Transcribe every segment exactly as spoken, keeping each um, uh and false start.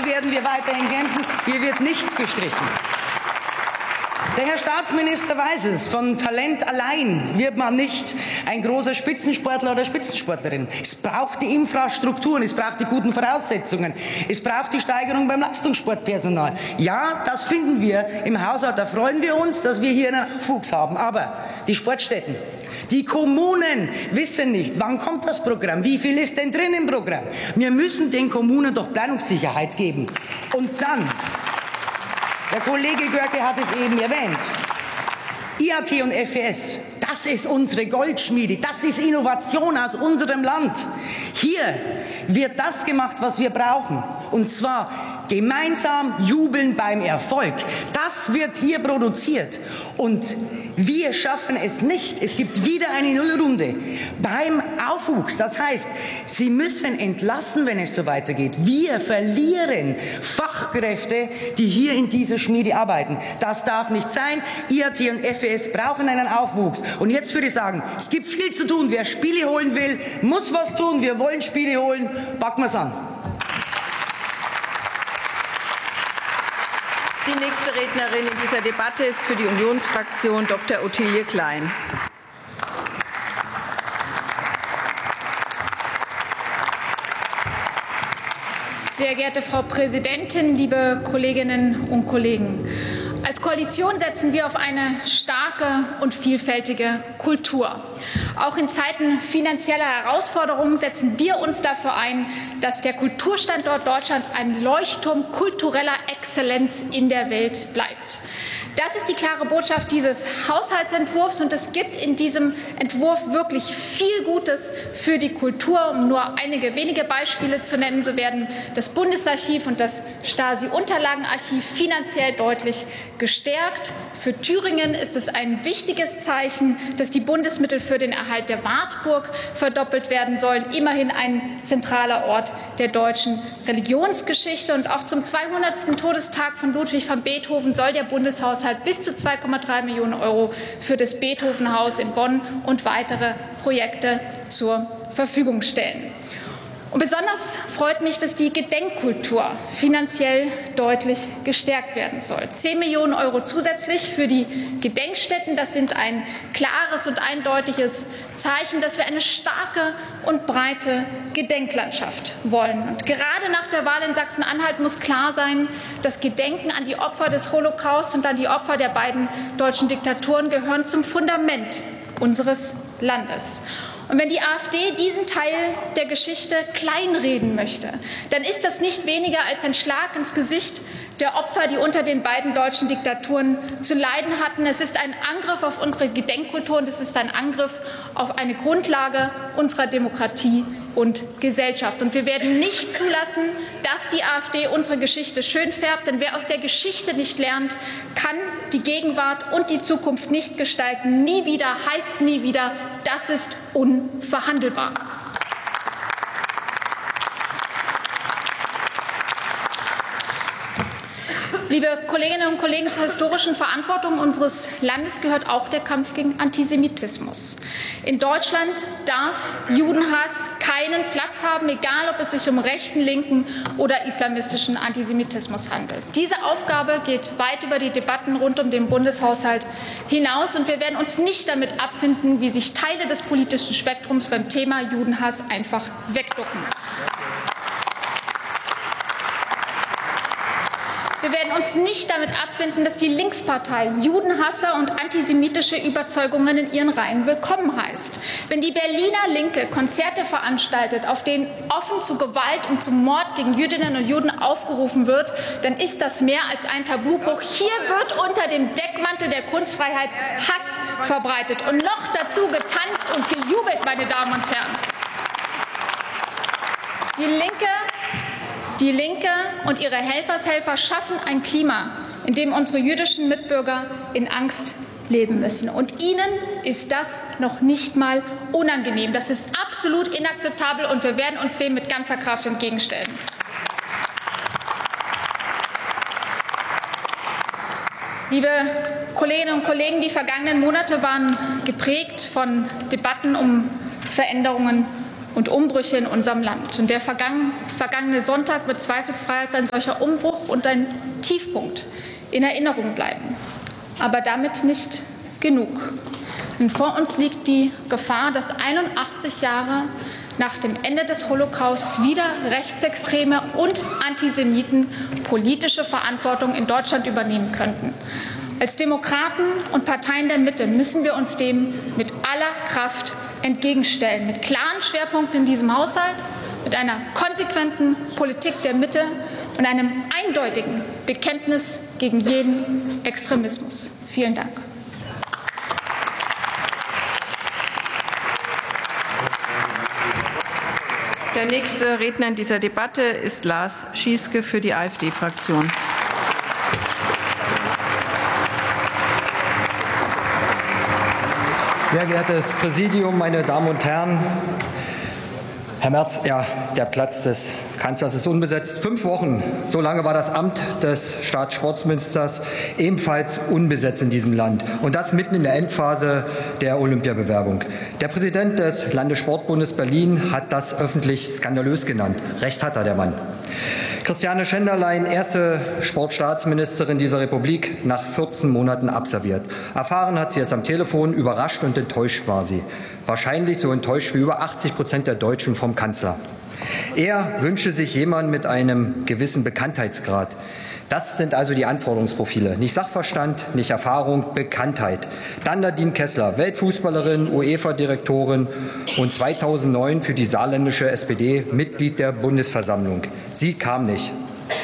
Dafür werden wir weiterhin kämpfen. Hier wird nichts gestrichen. Der Herr Staatsminister weiß es, von Talent allein wird man nicht ein großer Spitzensportler oder Spitzensportlerin. Es braucht die Infrastrukturen, es braucht die guten Voraussetzungen, es braucht die Steigerung beim Leistungssportpersonal. Ja, das finden wir im Haushalt, da freuen wir uns, dass wir hier einen Nachwuchs haben. Aber die Sportstätten, die Kommunen wissen nicht, wann kommt das Programm, wie viel ist denn drin im Programm. Wir müssen den Kommunen doch Planungssicherheit geben. Und dann, der Kollege Görke hat es eben erwähnt, I A T und F E S, das ist unsere Goldschmiede, das ist Innovation aus unserem Land. Hier wird das gemacht, was wir brauchen, und zwar gemeinsam jubeln beim Erfolg. Das wird hier produziert, und wir schaffen es nicht. Es gibt wieder eine Nullrunde beim Aufwuchs. Das heißt, Sie müssen entlassen, wenn es so weitergeht. Wir verlieren Fachkräfte, die hier in dieser Schmiede arbeiten. Das darf nicht sein. I A T und F E S brauchen einen Aufwuchs. Und jetzt würde ich sagen, es gibt viel zu tun. Wer Spiele holen will, muss was tun. Wir wollen Spiele holen. Packen wir es an. Die nächste Rednerin in dieser Debatte ist für die Unionsfraktion Doktor Ottilie Klein. Sehr geehrte Frau Präsidentin, liebe Kolleginnen und Kollegen! Als Koalition setzen wir auf eine starke und vielfältige Kultur. Auch in Zeiten finanzieller Herausforderungen setzen wir uns dafür ein, dass der Kulturstandort Deutschland ein Leuchtturm kultureller Exzellenz in der Welt bleibt. Das ist die klare Botschaft dieses Haushaltsentwurfs, und es gibt in diesem Entwurf wirklich viel Gutes für die Kultur. Um nur einige wenige Beispiele zu nennen, so werden das Bundesarchiv und das Stasi-Unterlagenarchiv finanziell deutlich gestärkt. Für Thüringen ist es ein wichtiges Zeichen, dass die Bundesmittel für den Erhalt der Wartburg verdoppelt werden sollen. Immerhin ein zentraler Ort der deutschen Religionsgeschichte. Und auch zum zweihundertsten Todestag von Ludwig van Beethoven soll der Bundeshaushalt bis zu zwei Komma drei Millionen Euro für das Beethoven-Haus in Bonn und weitere Projekte zur Verfügung stellen. Und besonders freut mich, dass die Gedenkkultur finanziell deutlich gestärkt werden soll. Zehn Millionen Euro zusätzlich für die Gedenkstätten. Das sind ein klares und eindeutiges Zeichen, dass wir eine starke und breite Gedenklandschaft wollen. Und gerade nach der Wahl in Sachsen-Anhalt muss klar sein, das Gedenken an die Opfer des Holocaust und an die Opfer der beiden deutschen Diktaturen gehören zum Fundament unseres Landes. Und wenn die AfD diesen Teil der Geschichte kleinreden möchte, dann ist das nicht weniger als ein Schlag ins Gesicht der Opfer, die unter den beiden deutschen Diktaturen zu leiden hatten. Es ist ein Angriff auf unsere Gedenkkultur, und es ist ein Angriff auf eine Grundlage unserer Demokratie und Gesellschaft. Und wir werden nicht zulassen, dass die AfD unsere Geschichte schön färbt. Denn wer aus der Geschichte nicht lernt, kann die Gegenwart und die Zukunft nicht gestalten. Nie wieder heißt nie wieder. Das ist unverhandelbar. Liebe Kolleginnen und Kollegen, zur historischen Verantwortung unseres Landes gehört auch der Kampf gegen Antisemitismus. In Deutschland darf Judenhass keinen Platz haben, egal ob es sich um rechten, linken oder islamistischen Antisemitismus handelt. Diese Aufgabe geht weit über die Debatten rund um den Bundeshaushalt hinaus, und wir werden uns nicht damit abfinden, wie sich Teile des politischen Spektrums beim Thema Judenhass einfach wegducken. Wir werden uns nicht damit abfinden, dass die Linkspartei Judenhasser und antisemitische Überzeugungen in ihren Reihen willkommen heißt. Wenn die Berliner Linke Konzerte veranstaltet, auf denen offen zu Gewalt und zum Mord gegen Jüdinnen und Juden aufgerufen wird, dann ist das mehr als ein Tabubruch. Hier wird unter dem Deckmantel der Kunstfreiheit Hass verbreitet und noch dazu getanzt und gejubelt, meine Damen und Herren. Die Linke Die Linke und ihre Helfershelfer schaffen ein Klima, in dem unsere jüdischen Mitbürger in Angst leben müssen. Und ihnen ist das noch nicht mal unangenehm. Das ist absolut inakzeptabel, und wir werden uns dem mit ganzer Kraft entgegenstellen. Liebe Kolleginnen und Kollegen, die vergangenen Monate waren geprägt von Debatten um Veränderungen und Umbrüche in unserem Land. Und der vergangene Sonntag wird zweifelsfrei als ein solcher Umbruch und ein Tiefpunkt in Erinnerung bleiben. Aber damit nicht genug. Denn vor uns liegt die Gefahr, dass einundachtzig Jahre nach dem Ende des Holocausts wieder Rechtsextreme und Antisemiten politische Verantwortung in Deutschland übernehmen könnten. Als Demokraten und Parteien der Mitte müssen wir uns dem mit aller Kraft entgegenstellen, mit klaren Schwerpunkten in diesem Haushalt, mit einer konsequenten Politik der Mitte und einem eindeutigen Bekenntnis gegen jeden Extremismus. Vielen Dank. Der nächste Redner in dieser Debatte ist Lars Schieske für die AfD-Fraktion. Sehr geehrtes Präsidium, meine Damen und Herren! Herr Merz, ja, der Platz des Kanzlers ist unbesetzt. Fünf Wochen, so lange war das Amt des Staatssportministers ebenfalls unbesetzt in diesem Land. Und das mitten in der Endphase der Olympiabewerbung. Der Präsident des Landessportbundes Berlin hat das öffentlich skandalös genannt. Recht hat er, der Mann. Christiane Schenderlein, erste Sportstaatsministerin dieser Republik, nach vierzehn Monaten absolviert. Erfahren hat sie es am Telefon, überrascht und enttäuscht war sie. Wahrscheinlich so enttäuscht wie über achtzig Prozent der Deutschen vom Kanzler. Er wünsche sich jemanden mit einem gewissen Bekanntheitsgrad. Das sind also die Anforderungsprofile. Nicht Sachverstand, nicht Erfahrung, Bekanntheit. Dann Nadine Kessler, Weltfußballerin, UEFA-Direktorin und zweitausendneun für die saarländische S P D Mitglied der Bundesversammlung. Sie kam nicht.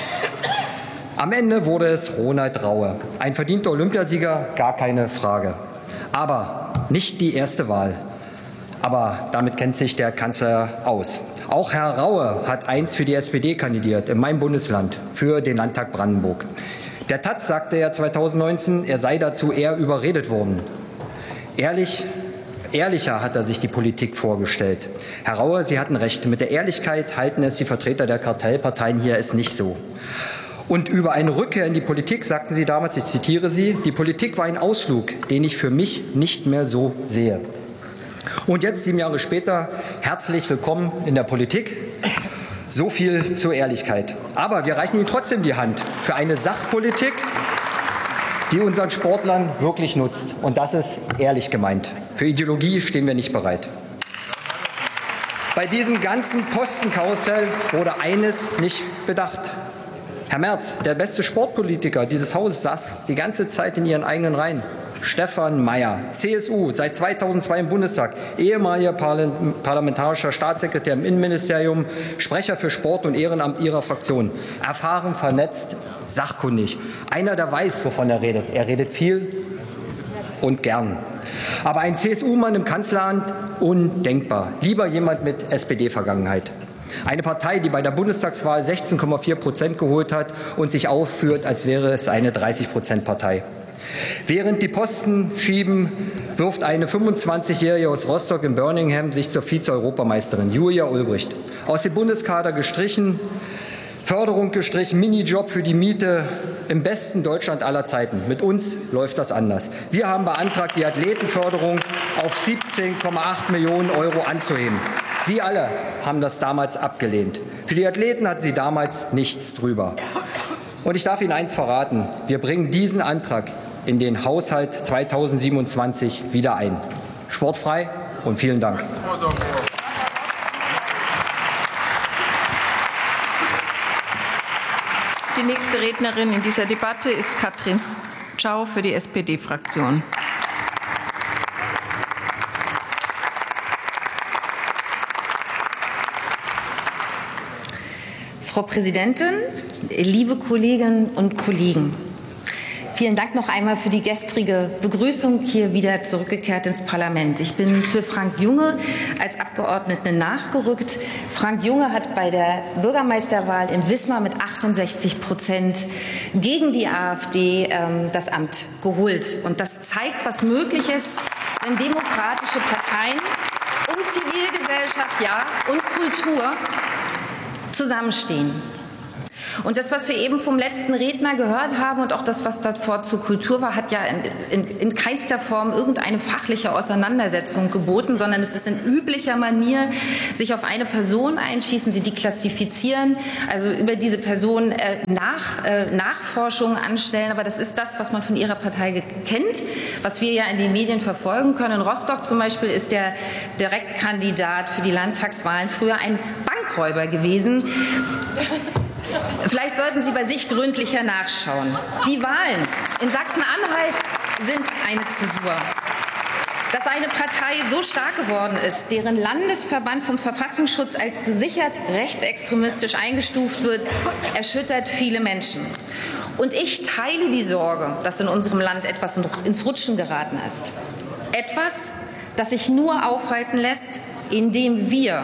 Am Ende wurde es Ronald Raue. Ein verdienter Olympiasieger, gar keine Frage. Aber nicht die erste Wahl. Aber damit kennt sich der Kanzler aus. Auch Herr Raue hat einst für die S P D kandidiert, in meinem Bundesland, für den Landtag Brandenburg. Der Taz sagte er zweitausendneunzehn, er sei dazu eher überredet worden. Ehrlich, ehrlicher hat er sich die Politik vorgestellt. Herr Raue, Sie hatten recht. Mit der Ehrlichkeit halten es die Vertreter der Kartellparteien hier es nicht so. Und über eine Rückkehr in die Politik sagten Sie damals, ich zitiere Sie, die Politik war ein Ausflug, den ich für mich nicht mehr so sehe. Und jetzt, sieben Jahre später, herzlich willkommen in der Politik. So viel zur Ehrlichkeit. Aber wir reichen Ihnen trotzdem die Hand für eine Sachpolitik, die unseren Sportlern wirklich nutzt. Und das ist ehrlich gemeint. Für Ideologie stehen wir nicht bereit. Bei diesem ganzen Postenkarussell wurde eines nicht bedacht. Herr Merz, der beste Sportpolitiker dieses Hauses, saß die ganze Zeit in Ihren eigenen Reihen. Stefan Mayer, C S U, seit zweitausendzwei im Bundestag, ehemaliger parlamentarischer Staatssekretär im Innenministerium, Sprecher für Sport und Ehrenamt Ihrer Fraktion. Erfahren, vernetzt, sachkundig. Einer, der weiß, wovon er redet. Er redet viel und gern. Aber ein C S U-Mann im Kanzleramt, undenkbar. Lieber jemand mit S P D-Vergangenheit. Eine Partei, die bei der Bundestagswahl sechzehn Komma vier Prozent geholt hat und sich aufführt, als wäre es eine dreißig Prozent Partei. Während die Posten schieben, wirft eine fünfundzwanzigjährige aus Rostock in Birmingham sich zur Vize-Europameisterin, Julia Ulbricht. Aus dem Bundeskader gestrichen, Förderung gestrichen, Minijob für die Miete im besten Deutschland aller Zeiten. Mit uns läuft das anders. Wir haben beantragt, die Athletenförderung auf siebzehn Komma acht Millionen Euro anzuheben. Sie alle haben das damals abgelehnt. Für die Athleten hatten Sie damals nichts drüber. Und ich darf Ihnen eins verraten. Wir bringen diesen Antrag in den Haushalt zweitausendsiebenundzwanzig wieder ein. Sportfrei und vielen Dank. Die nächste Rednerin in dieser Debatte ist Katrin Tschau für die S P D-Fraktion. Frau Präsidentin, liebe Kolleginnen und Kollegen! Vielen Dank noch einmal für die gestrige Begrüßung hier wieder zurückgekehrt ins Parlament. Ich bin für Frank Junge als Abgeordnete nachgerückt. Frank Junge hat bei der Bürgermeisterwahl in Wismar mit achtundsechzig Prozent gegen die AfD ähm, das Amt geholt. Und das zeigt, was möglich ist, wenn demokratische Parteien und Zivilgesellschaft, ja, und Kultur zusammenstehen. Und das, was wir eben vom letzten Redner gehört haben und auch das, was davor zur Kultur war, hat ja in, in, in keinster Form irgendeine fachliche Auseinandersetzung geboten, sondern es ist in üblicher Manier, sich auf eine Person einschießen, sie deklassifizieren, also über diese Person äh, nach, äh, Nachforschungen anstellen. Aber das ist das, was man von Ihrer Partei kennt, was wir ja in den Medien verfolgen können. In Rostock zum Beispiel ist der Direktkandidat für die Landtagswahlen früher ein Bankräuber gewesen. Vielleicht sollten Sie bei sich gründlicher nachschauen. Die Wahlen in Sachsen-Anhalt sind eine Zäsur. Dass eine Partei so stark geworden ist, deren Landesverband vom Verfassungsschutz als gesichert rechtsextremistisch eingestuft wird, erschüttert viele Menschen. Und ich teile die Sorge, dass in unserem Land etwas ins Rutschen geraten ist. Etwas, das sich nur aufhalten lässt, indem wir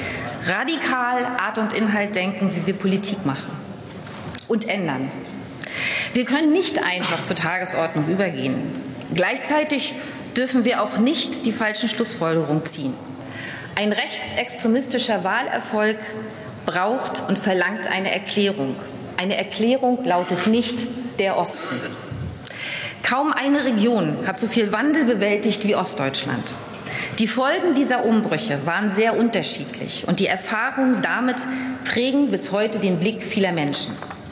radikal Art und Inhalt denken, wie wir Politik machen und ändern. Wir können nicht einfach zur Tagesordnung übergehen. Gleichzeitig dürfen wir auch nicht die falschen Schlussfolgerungen ziehen. Ein rechtsextremistischer Wahlerfolg braucht und verlangt eine Erklärung. Eine Erklärung lautet nicht der Osten. Kaum eine Region hat so viel Wandel bewältigt wie Ostdeutschland. Die Folgen dieser Umbrüche waren sehr unterschiedlich und die Erfahrungen damit prägen bis heute den Blick vieler Menschen.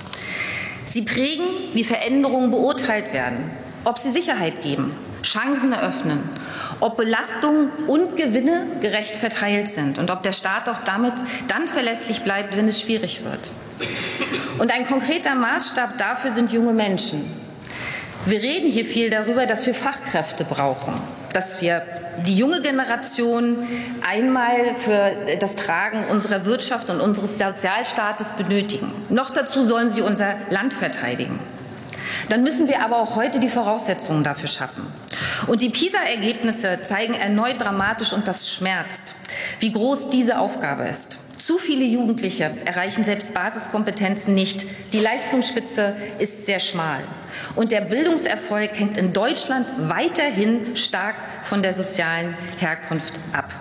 Sie prägen, wie Veränderungen beurteilt werden, ob sie Sicherheit geben, Chancen eröffnen, ob Belastungen und Gewinne gerecht verteilt sind und ob der Staat auch damit dann verlässlich bleibt, wenn es schwierig wird. Und ein konkreter Maßstab dafür sind junge Menschen. Wir reden hier viel darüber, dass wir Fachkräfte brauchen, dass wir die junge Generation einmal für das Tragen unserer Wirtschaft und unseres Sozialstaates benötigen. Noch dazu sollen sie unser Land verteidigen. Dann müssen wir aber auch heute die Voraussetzungen dafür schaffen. Und die PISA-Ergebnisse zeigen erneut dramatisch, und das schmerzt, wie groß diese Aufgabe ist. Zu viele Jugendliche erreichen selbst Basiskompetenzen nicht. Die Leistungsspitze ist sehr schmal. Und der Bildungserfolg hängt in Deutschland weiterhin stark von der sozialen Herkunft ab.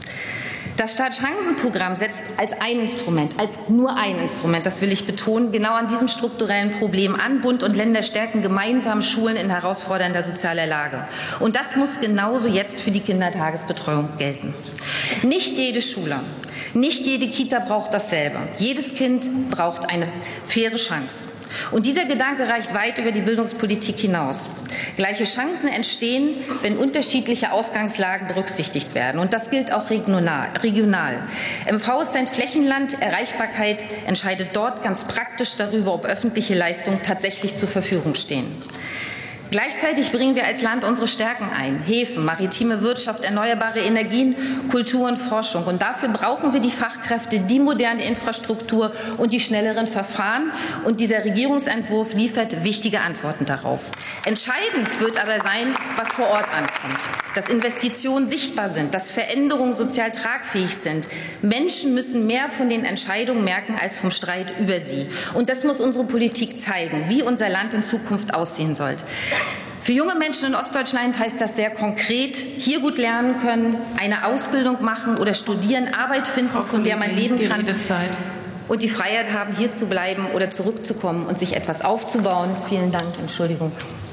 Das Startchancenprogramm setzt als ein Instrument, als nur ein Instrument, das will ich betonen, genau an diesem strukturellen Problem an. Bund und Länder stärken gemeinsam Schulen in herausfordernder sozialer Lage. Und das muss genauso jetzt für die Kindertagesbetreuung gelten. Nicht jede Schule, nicht jede Kita braucht dasselbe. Jedes Kind braucht eine faire Chance. Und dieser Gedanke reicht weit über die Bildungspolitik hinaus. Gleiche Chancen entstehen, wenn unterschiedliche Ausgangslagen berücksichtigt werden. Und das gilt auch regional. M V ist ein Flächenland. Erreichbarkeit entscheidet dort ganz praktisch darüber, ob öffentliche Leistungen tatsächlich zur Verfügung stehen. Gleichzeitig bringen wir als Land unsere Stärken ein. Häfen, maritime Wirtschaft, erneuerbare Energien, Kultur und Forschung. Und dafür brauchen wir die Fachkräfte, die moderne Infrastruktur und die schnelleren Verfahren. Und dieser Regierungsentwurf liefert wichtige Antworten darauf. Entscheidend wird aber sein, was vor Ort ankommt. Dass Investitionen sichtbar sind, dass Veränderungen sozial tragfähig sind. Menschen müssen mehr von den Entscheidungen merken als vom Streit über sie. Und das muss unsere Politik zeigen, wie unser Land in Zukunft aussehen soll. Für junge Menschen in Ostdeutschland heißt das sehr konkret, hier gut lernen können, eine Ausbildung machen oder studieren, Arbeit finden, von der man leben kann und die Freiheit haben, hier zu bleiben oder zurückzukommen und sich etwas aufzubauen. Vielen Dank. Entschuldigung.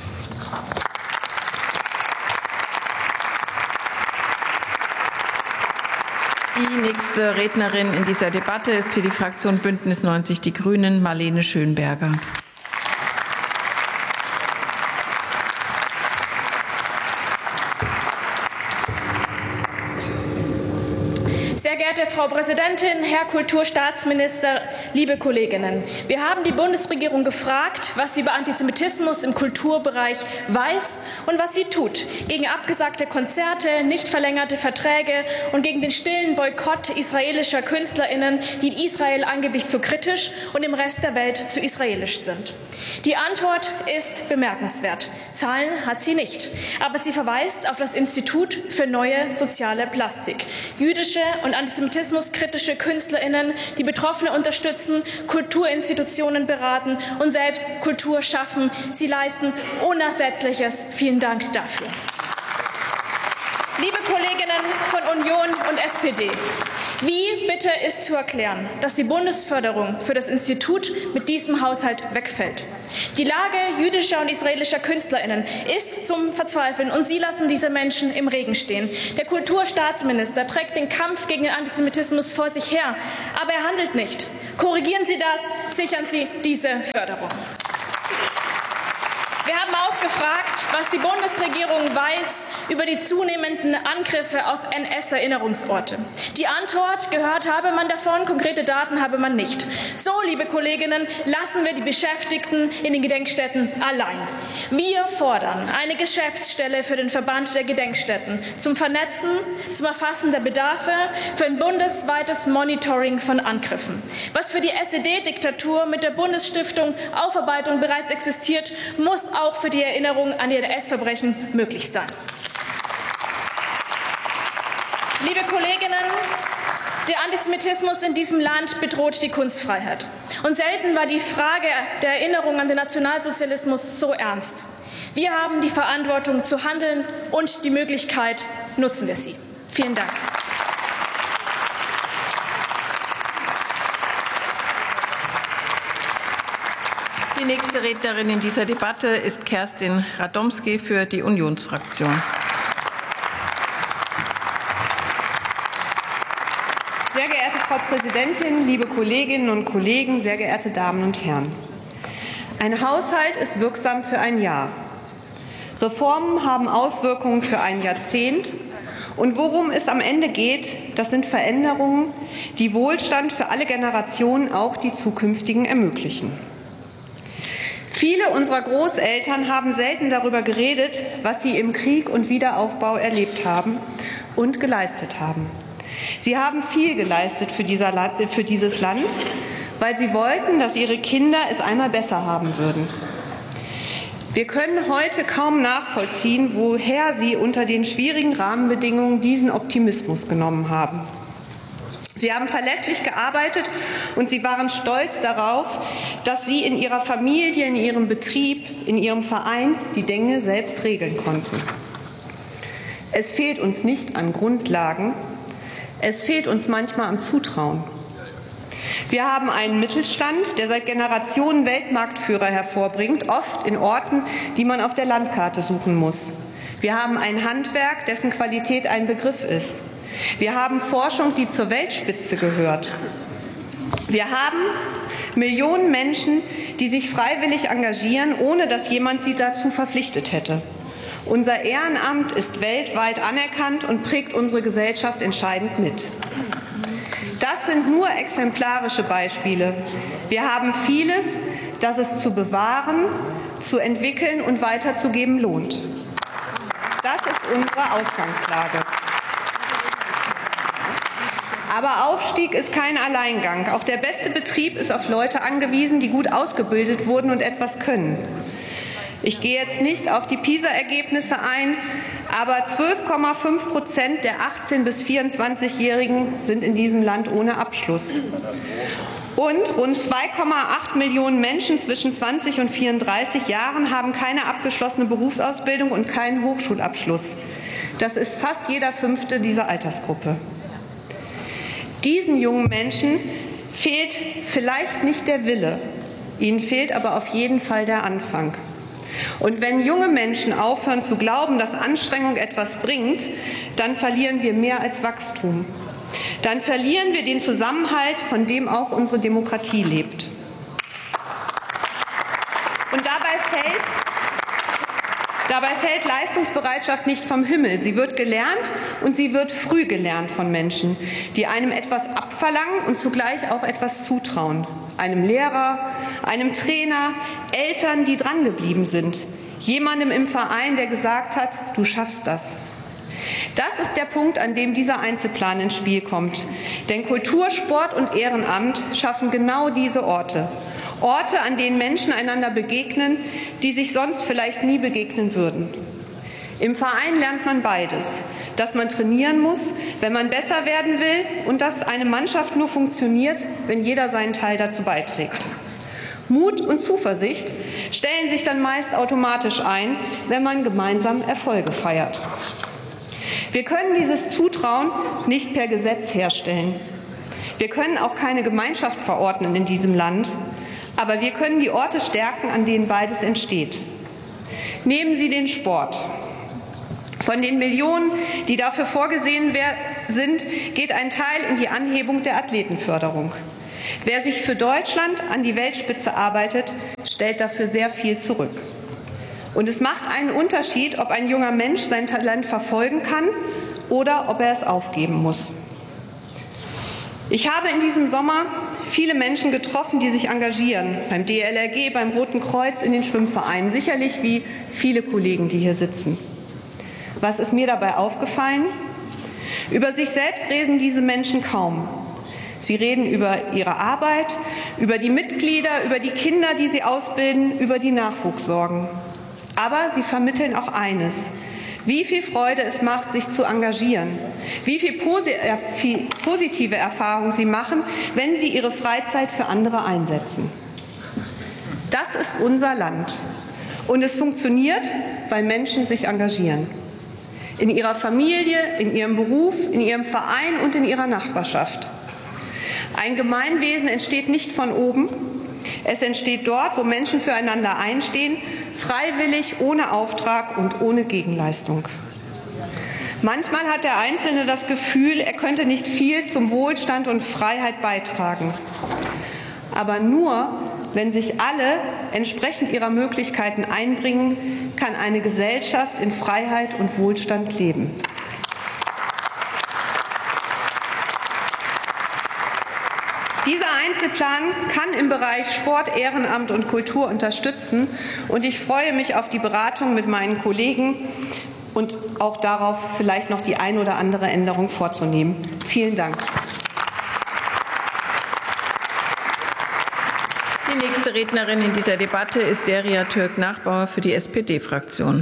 Die nächste Rednerin in dieser Debatte ist für die Fraktion Bündnis neunzig Die Grünen Marlene Schönberger. Sehr geehrte Frau Präsidentin, Herr Kulturstaatsminister, liebe Kolleginnen! Wir haben die Bundesregierung gefragt, was sie über Antisemitismus im Kulturbereich weiß und was sie tut. Gegen abgesagte Konzerte, nicht verlängerte Verträge und gegen den stillen Boykott israelischer KünstlerInnen, die in Israel angeblich zu kritisch und im Rest der Welt zu israelisch sind. Die Antwort ist bemerkenswert. Zahlen hat sie nicht. Aber sie verweist auf das Institut für neue soziale Plastik. Jüdische und antisemitismuskritische KünstlerInnen, die Betroffene unterstützen, Kulturinstitutionen beraten und selbst Kultur schaffen. Sie leisten Unersetzliches. Vielen Dank dafür. Liebe Kolleginnen von Union und S P D, wie bitte ist zu erklären, dass die Bundesförderung für das Institut mit diesem Haushalt wegfällt? Die Lage jüdischer und israelischer KünstlerInnen ist zum Verzweifeln, und Sie lassen diese Menschen im Regen stehen. Der Kulturstaatsminister trägt den Kampf gegen den Antisemitismus vor sich her, aber er handelt nicht. Korrigieren Sie das, sichern Sie diese Förderung. Wir haben auch gefragt, was die Bundesregierung weiß über die zunehmenden Angriffe auf N S-Erinnerungsorte. Die Antwort: gehört habe man davon, konkrete Daten habe man nicht. So, liebe Kolleginnen, lassen wir die Beschäftigten in den Gedenkstätten allein. Wir fordern eine Geschäftsstelle für den Verband der Gedenkstätten zum Vernetzen, zum Erfassen der Bedarfe, für ein bundesweites Monitoring von Angriffen. Was für die S E D-Diktatur mit der Bundesstiftung Aufarbeitung bereits existiert, muss auch für die Erinnerung an die N S-Verbrechen möglich sein. Liebe Kolleginnen, der Antisemitismus in diesem Land bedroht die Kunstfreiheit. Und selten war die Frage der Erinnerung an den Nationalsozialismus so ernst. Wir haben die Verantwortung zu handeln, und die Möglichkeit nutzen wir sie. Vielen Dank. Die nächste Rednerin in dieser Debatte ist Kerstin Radomski für die Unionsfraktion. Sehr geehrte Frau Präsidentin, liebe Kolleginnen und Kollegen, sehr geehrte Damen und Herren! Ein Haushalt ist wirksam für ein Jahr. Reformen haben Auswirkungen für ein Jahrzehnt. Und worum es am Ende geht, das sind Veränderungen, die Wohlstand für alle Generationen, auch die zukünftigen, ermöglichen. Viele unserer Großeltern haben selten darüber geredet, was sie im Krieg und Wiederaufbau erlebt haben und geleistet haben. Sie haben viel geleistet für, dieser Land, für dieses Land, weil sie wollten, dass ihre Kinder es einmal besser haben würden. Wir können heute kaum nachvollziehen, woher sie unter den schwierigen Rahmenbedingungen diesen Optimismus genommen haben. Sie haben verlässlich gearbeitet, und sie waren stolz darauf, dass sie in ihrer Familie, in ihrem Betrieb, in ihrem Verein die Dinge selbst regeln konnten. Es fehlt uns nicht an Grundlagen, es fehlt uns manchmal am Zutrauen. Wir haben einen Mittelstand, der seit Generationen Weltmarktführer hervorbringt, oft in Orten, die man auf der Landkarte suchen muss. Wir haben ein Handwerk, dessen Qualität ein Begriff ist. Wir haben Forschung, die zur Weltspitze gehört. Wir haben Millionen Menschen, die sich freiwillig engagieren, ohne dass jemand sie dazu verpflichtet hätte. Unser Ehrenamt ist weltweit anerkannt und prägt unsere Gesellschaft entscheidend mit. Das sind nur exemplarische Beispiele. Wir haben vieles, das es zu bewahren, zu entwickeln und weiterzugeben lohnt. Das ist unsere Ausgangslage. Aber Aufstieg ist kein Alleingang. Auch der beste Betrieb ist auf Leute angewiesen, die gut ausgebildet wurden und etwas können. Ich gehe jetzt nicht auf die PISA-Ergebnisse ein, aber zwölf Komma fünf Prozent der achtzehn- bis vierundzwanzigjährigen sind in diesem Land ohne Abschluss. Und rund zwei Komma acht Millionen Menschen zwischen zwanzig und vierunddreißig Jahren haben keine abgeschlossene Berufsausbildung und keinen Hochschulabschluss. Das ist fast jeder Fünfte dieser Altersgruppe. Diesen jungen Menschen fehlt vielleicht nicht der Wille, ihnen fehlt aber auf jeden Fall der Anfang. Und wenn junge Menschen aufhören zu glauben, dass Anstrengung etwas bringt, dann verlieren wir mehr als Wachstum. Dann verlieren wir den Zusammenhalt, von dem auch unsere Demokratie lebt. Und dabei fällt Dabei fällt Leistungsbereitschaft nicht vom Himmel. Sie wird gelernt, und sie wird früh gelernt von Menschen, die einem etwas abverlangen und zugleich auch etwas zutrauen. Einem Lehrer, einem Trainer, Eltern, die drangeblieben sind. Jemandem im Verein, der gesagt hat, du schaffst das. Das ist der Punkt, an dem dieser Einzelplan ins Spiel kommt. Denn Kultur, Sport und Ehrenamt schaffen genau diese Orte. Orte, an denen Menschen einander begegnen, die sich sonst vielleicht nie begegnen würden. Im Verein lernt man beides, dass man trainieren muss, wenn man besser werden will, und dass eine Mannschaft nur funktioniert, wenn jeder seinen Teil dazu beiträgt. Mut und Zuversicht stellen sich dann meist automatisch ein, wenn man gemeinsam Erfolge feiert. Wir können dieses Zutrauen nicht per Gesetz herstellen. Wir können auch keine Gemeinschaft verordnen in diesem Land, aber wir können die Orte stärken, an denen beides entsteht. Nehmen Sie den Sport. Von den Millionen, die dafür vorgesehen sind, geht ein Teil in die Anhebung der Athletenförderung. Wer sich für Deutschland an die Weltspitze arbeitet, stellt dafür sehr viel zurück. Und es macht einen Unterschied, ob ein junger Mensch sein Talent verfolgen kann oder ob er es aufgeben muss. Ich habe in diesem Sommer viele Menschen getroffen, die sich engagieren, beim D L R G, beim Roten Kreuz, in den Schwimmvereinen, sicherlich wie viele Kollegen, die hier sitzen. Was ist mir dabei aufgefallen? Über sich selbst reden diese Menschen kaum. Sie reden über ihre Arbeit, über die Mitglieder, über die Kinder, die sie ausbilden, über die Nachwuchssorgen. Aber sie vermitteln auch eines: wie viel Freude es macht, sich zu engagieren, wie viel positive Erfahrungen sie machen, wenn sie ihre Freizeit für andere einsetzen. Das ist unser Land. Und es funktioniert, weil Menschen sich engagieren. In ihrer Familie, in ihrem Beruf, in ihrem Verein und in ihrer Nachbarschaft. Ein Gemeinwesen entsteht nicht von oben. Es entsteht dort, wo Menschen füreinander einstehen, freiwillig, ohne Auftrag und ohne Gegenleistung. Manchmal hat der Einzelne das Gefühl, er könnte nicht viel zum Wohlstand und Freiheit beitragen. Aber nur, wenn sich alle entsprechend ihrer Möglichkeiten einbringen, kann eine Gesellschaft in Freiheit und Wohlstand leben. Dieser Einzelplan kann im Bereich Sport, Ehrenamt und Kultur unterstützen. Und ich freue mich auf die Beratung mit meinen Kollegen und auch darauf, vielleicht noch die ein oder andere Änderung vorzunehmen. Vielen Dank. Die nächste Rednerin in dieser Debatte ist Derya Türk-Nachbauer für die S P D-Fraktion.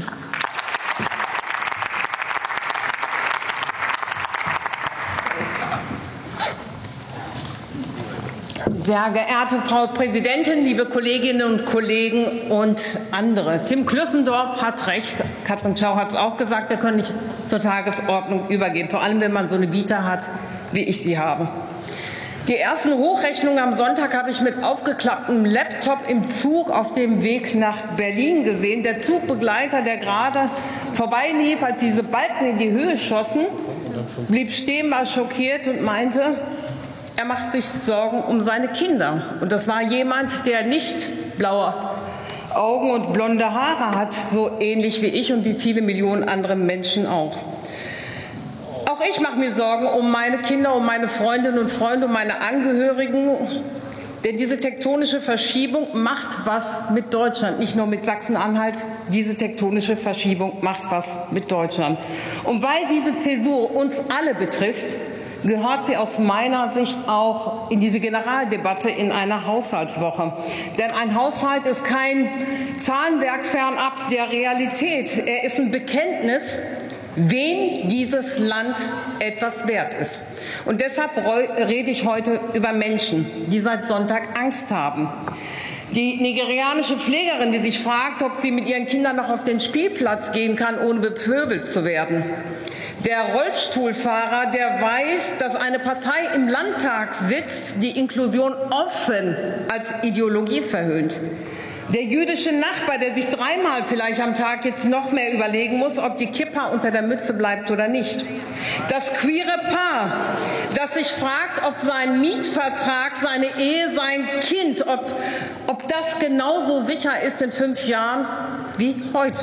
Sehr geehrte Frau Präsidentin, liebe Kolleginnen und Kollegen und andere. Tim Klüssendorf hat recht. Katrin Schau hat es auch gesagt, wir können nicht zur Tagesordnung übergehen, vor allem wenn man so eine Vita hat, wie ich sie habe. Die ersten Hochrechnungen am Sonntag habe ich mit aufgeklapptem Laptop im Zug auf dem Weg nach Berlin gesehen. Der Zugbegleiter, der gerade vorbeilief, als diese Balken in die Höhe schossen, blieb stehen, war schockiert und meinte, er macht sich Sorgen um seine Kinder. Und das war jemand, der nicht blaue Augen und blonde Haare hat, so ähnlich wie ich und wie viele Millionen andere Menschen auch. Auch ich mache mir Sorgen um meine Kinder, um meine Freundinnen und Freunde, um meine Angehörigen. Denn diese tektonische Verschiebung macht was mit Deutschland, nicht nur mit Sachsen-Anhalt. Diese tektonische Verschiebung macht was mit Deutschland. Und weil diese Zäsur uns alle betrifft, gehört sie aus meiner Sicht auch in diese Generaldebatte in einer Haushaltswoche. Denn ein Haushalt ist kein Zahlenwerk fernab der Realität. Er ist ein Bekenntnis, wem dieses Land etwas wert ist. Und deshalb rede ich heute über Menschen, die seit Sonntag Angst haben. Die nigerianische Pflegerin, die sich fragt, ob sie mit ihren Kindern noch auf den Spielplatz gehen kann, ohne bepöbelt zu werden. Der Rollstuhlfahrer, der weiß, dass eine Partei im Landtag sitzt, die Inklusion offen als Ideologie verhöhnt. Der jüdische Nachbar, der sich dreimal vielleicht am Tag jetzt noch mehr überlegen muss, ob die Kippa unter der Mütze bleibt oder nicht. Das queere Paar, das sich fragt, ob sein Mietvertrag, seine Ehe, sein Kind, ob, ob das genauso sicher ist in fünf Jahren wie heute.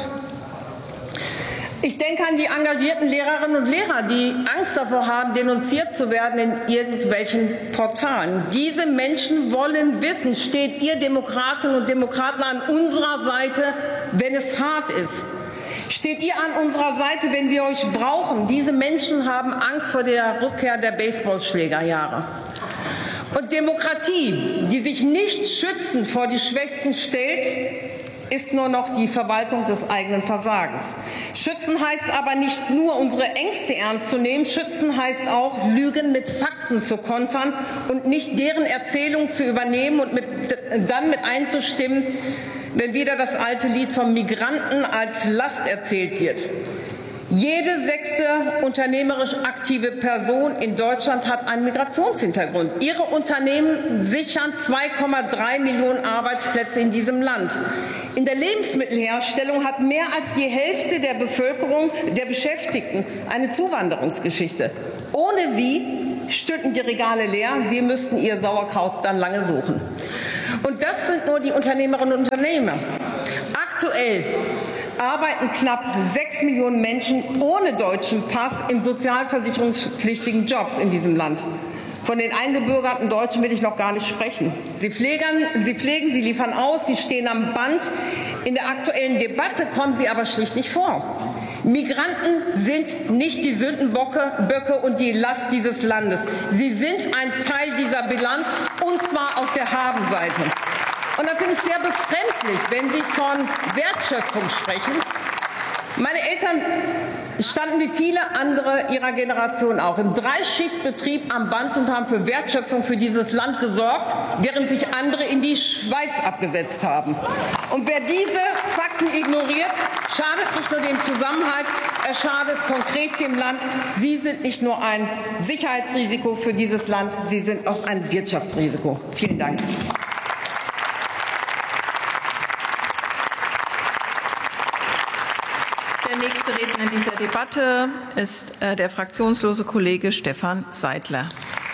Ich denke an die engagierten Lehrerinnen und Lehrer, die Angst davor haben, denunziert zu werden in irgendwelchen Portalen. Diese Menschen wollen wissen, steht ihr Demokratinnen und Demokraten an unserer Seite, wenn es hart ist? Steht ihr an unserer Seite, wenn wir euch brauchen? Diese Menschen haben Angst vor der Rückkehr der Baseballschlägerjahre. Und Demokratie, die sich nicht schützend vor die Schwächsten stellt, ist nur noch die Verwaltung des eigenen Versagens. Schützen heißt aber nicht nur, unsere Ängste ernst zu nehmen. Schützen heißt auch, Lügen mit Fakten zu kontern und nicht deren Erzählung zu übernehmen und mit, dann mit einzustimmen, wenn wieder das alte Lied vom Migranten als Last erzählt wird. Jede sechste unternehmerisch aktive Person in Deutschland hat einen Migrationshintergrund. Ihre Unternehmen sichern zwei Komma drei Millionen Arbeitsplätze in diesem Land. In der Lebensmittelherstellung hat mehr als die Hälfte der Bevölkerung, der Beschäftigten, eine Zuwanderungsgeschichte. Ohne sie stünden die Regale leer. Sie müssten ihr Sauerkraut dann lange suchen. Und das sind nur die Unternehmerinnen und Unternehmer. Aktuell arbeiten knapp sechs Millionen Menschen ohne deutschen Pass in sozialversicherungspflichtigen Jobs in diesem Land. Von den eingebürgerten Deutschen will ich noch gar nicht sprechen. Sie pflegen, sie pflegen, sie liefern aus, sie stehen am Band. In der aktuellen Debatte kommen sie aber schlicht nicht vor. Migranten sind nicht die Sündenböcke Böcke und die Last dieses Landes. Sie sind ein Teil dieser Bilanz, und zwar auf der Habenseite. Und da finde ich es sehr befremdlich, wenn Sie von Wertschöpfung sprechen. Meine Eltern standen wie viele andere ihrer Generation auch im Dreischichtbetrieb am Band und haben für Wertschöpfung für dieses Land gesorgt, während sich andere in die Schweiz abgesetzt haben. Und wer diese Fakten ignoriert, schadet nicht nur dem Zusammenhalt, er schadet konkret dem Land. Sie sind nicht nur ein Sicherheitsrisiko für dieses Land, Sie sind auch ein Wirtschaftsrisiko. Vielen Dank. Der nächste Redner in dieser Debatte ist äh, der fraktionslose Kollege Stefan Seidler.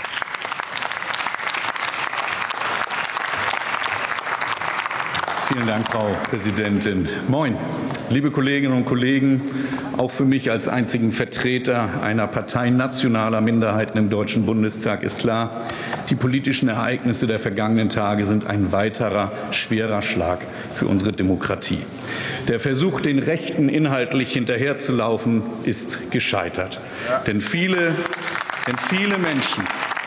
Vielen Dank, Frau Präsidentin. Moin, liebe Kolleginnen und Kollegen. Auch für mich als einzigen Vertreter einer Partei nationaler Minderheiten im Deutschen Bundestag ist klar, die politischen Ereignisse der vergangenen Tage sind ein weiterer schwerer Schlag für unsere Demokratie. Der Versuch, den Rechten inhaltlich hinterherzulaufen, ist gescheitert. Denn viele, denn viele Menschen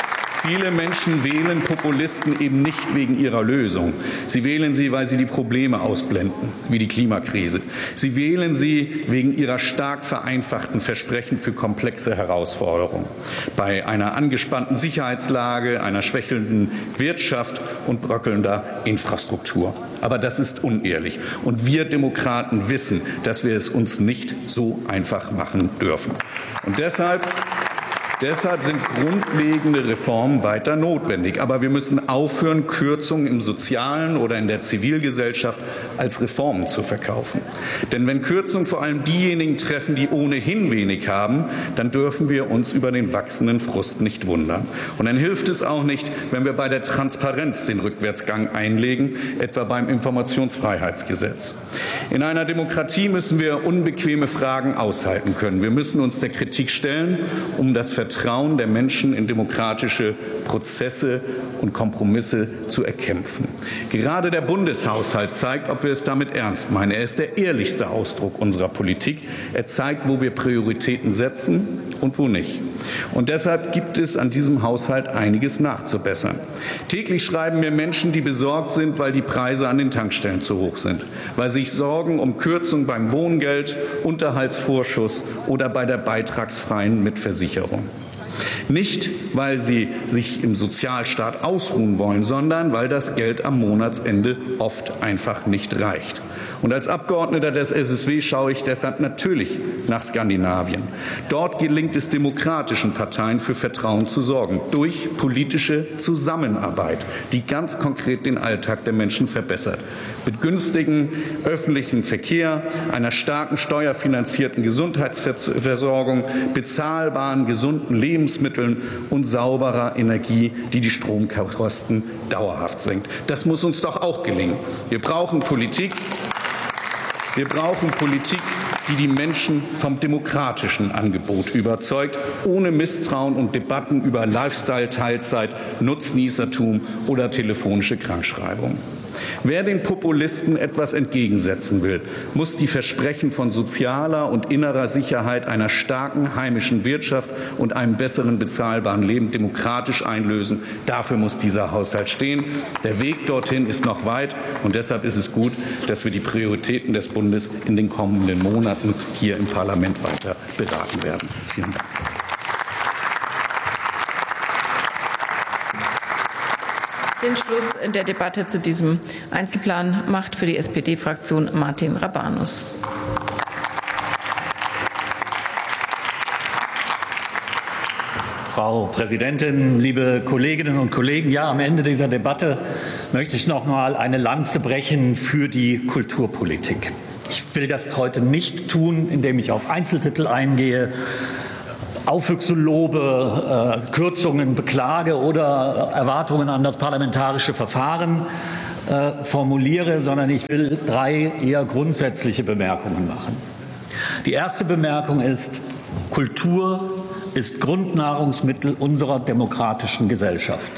Viele Menschen wählen Populisten eben nicht wegen ihrer Lösung. Sie wählen sie, weil sie die Probleme ausblenden, wie die Klimakrise. Sie wählen sie wegen ihrer stark vereinfachten Versprechen für komplexe Herausforderungen. Bei einer angespannten Sicherheitslage, einer schwächelnden Wirtschaft und bröckelnder Infrastruktur. Aber das ist unehrlich. Und wir Demokraten wissen, dass wir es uns nicht so einfach machen dürfen. Und deshalb Deshalb sind grundlegende Reformen weiter notwendig. Aber wir müssen aufhören, Kürzungen im Sozialen oder in der Zivilgesellschaft als Reformen zu verkaufen. Denn wenn Kürzungen vor allem diejenigen treffen, die ohnehin wenig haben, dann dürfen wir uns über den wachsenden Frust nicht wundern. Und dann hilft es auch nicht, wenn wir bei der Transparenz den Rückwärtsgang einlegen, etwa beim Informationsfreiheitsgesetz. In einer Demokratie müssen wir unbequeme Fragen aushalten können. Wir müssen uns der Kritik stellen, um das Vertrauen der Menschen in demokratische Prozesse und Kompromisse zu erkämpfen. Gerade der Bundeshaushalt zeigt, ob wir es damit ernst meinen. Er ist der ehrlichste Ausdruck unserer Politik. Er zeigt, wo wir Prioritäten setzen und wo nicht. Und deshalb gibt es an diesem Haushalt einiges nachzubessern. Täglich schreiben mir Menschen, die besorgt sind, weil die Preise an den Tankstellen zu hoch sind, weil sie sich Sorgen um Kürzungen beim Wohngeld, Unterhaltsvorschuss oder bei der beitragsfreien Mitversicherung. Nicht, weil sie sich im Sozialstaat ausruhen wollen, sondern weil das Geld am Monatsende oft einfach nicht reicht. Und als Abgeordneter des S S W schaue ich deshalb natürlich nach Skandinavien. Dort gelingt es demokratischen Parteien für Vertrauen zu sorgen, durch politische Zusammenarbeit, die ganz konkret den Alltag der Menschen verbessert. Mit günstigem öffentlichen Verkehr, einer starken steuerfinanzierten Gesundheitsversorgung, bezahlbaren, gesunden Lebensmitteln und sauberer Energie, die die Stromkosten dauerhaft senkt. Das muss uns doch auch gelingen. Wir brauchen Politik. Wir brauchen Politik, die die Menschen vom demokratischen Angebot überzeugt, ohne Misstrauen und Debatten über Lifestyle, Teilzeit, Nutznießertum oder telefonische Krankschreibung. Wer den Populisten etwas entgegensetzen will, muss die Versprechen von sozialer und innerer Sicherheit, einer starken heimischen Wirtschaft und einem besseren bezahlbaren Leben demokratisch einlösen. Dafür muss dieser Haushalt stehen. Der Weg dorthin ist noch weit, und deshalb ist es gut, dass wir die Prioritäten des Bundes in den kommenden Monaten hier im Parlament weiter beraten werden. Vielen Dank. Den Schluss in der Debatte zu diesem Einzelplan macht für die S P D-Fraktion Martin Rabanus. Frau Präsidentin, liebe Kolleginnen und Kollegen! Ja, am Ende dieser Debatte möchte ich noch mal eine Lanze brechen für die Kulturpolitik. Ich will das heute nicht tun, indem ich auf Einzeltitel eingehe, Aufwüchse lobe, äh, Kürzungen beklage oder Erwartungen an das parlamentarische Verfahren äh, formuliere, sondern ich will drei eher grundsätzliche Bemerkungen machen. Die erste Bemerkung ist, Kultur ist Grundnahrungsmittel unserer demokratischen Gesellschaft.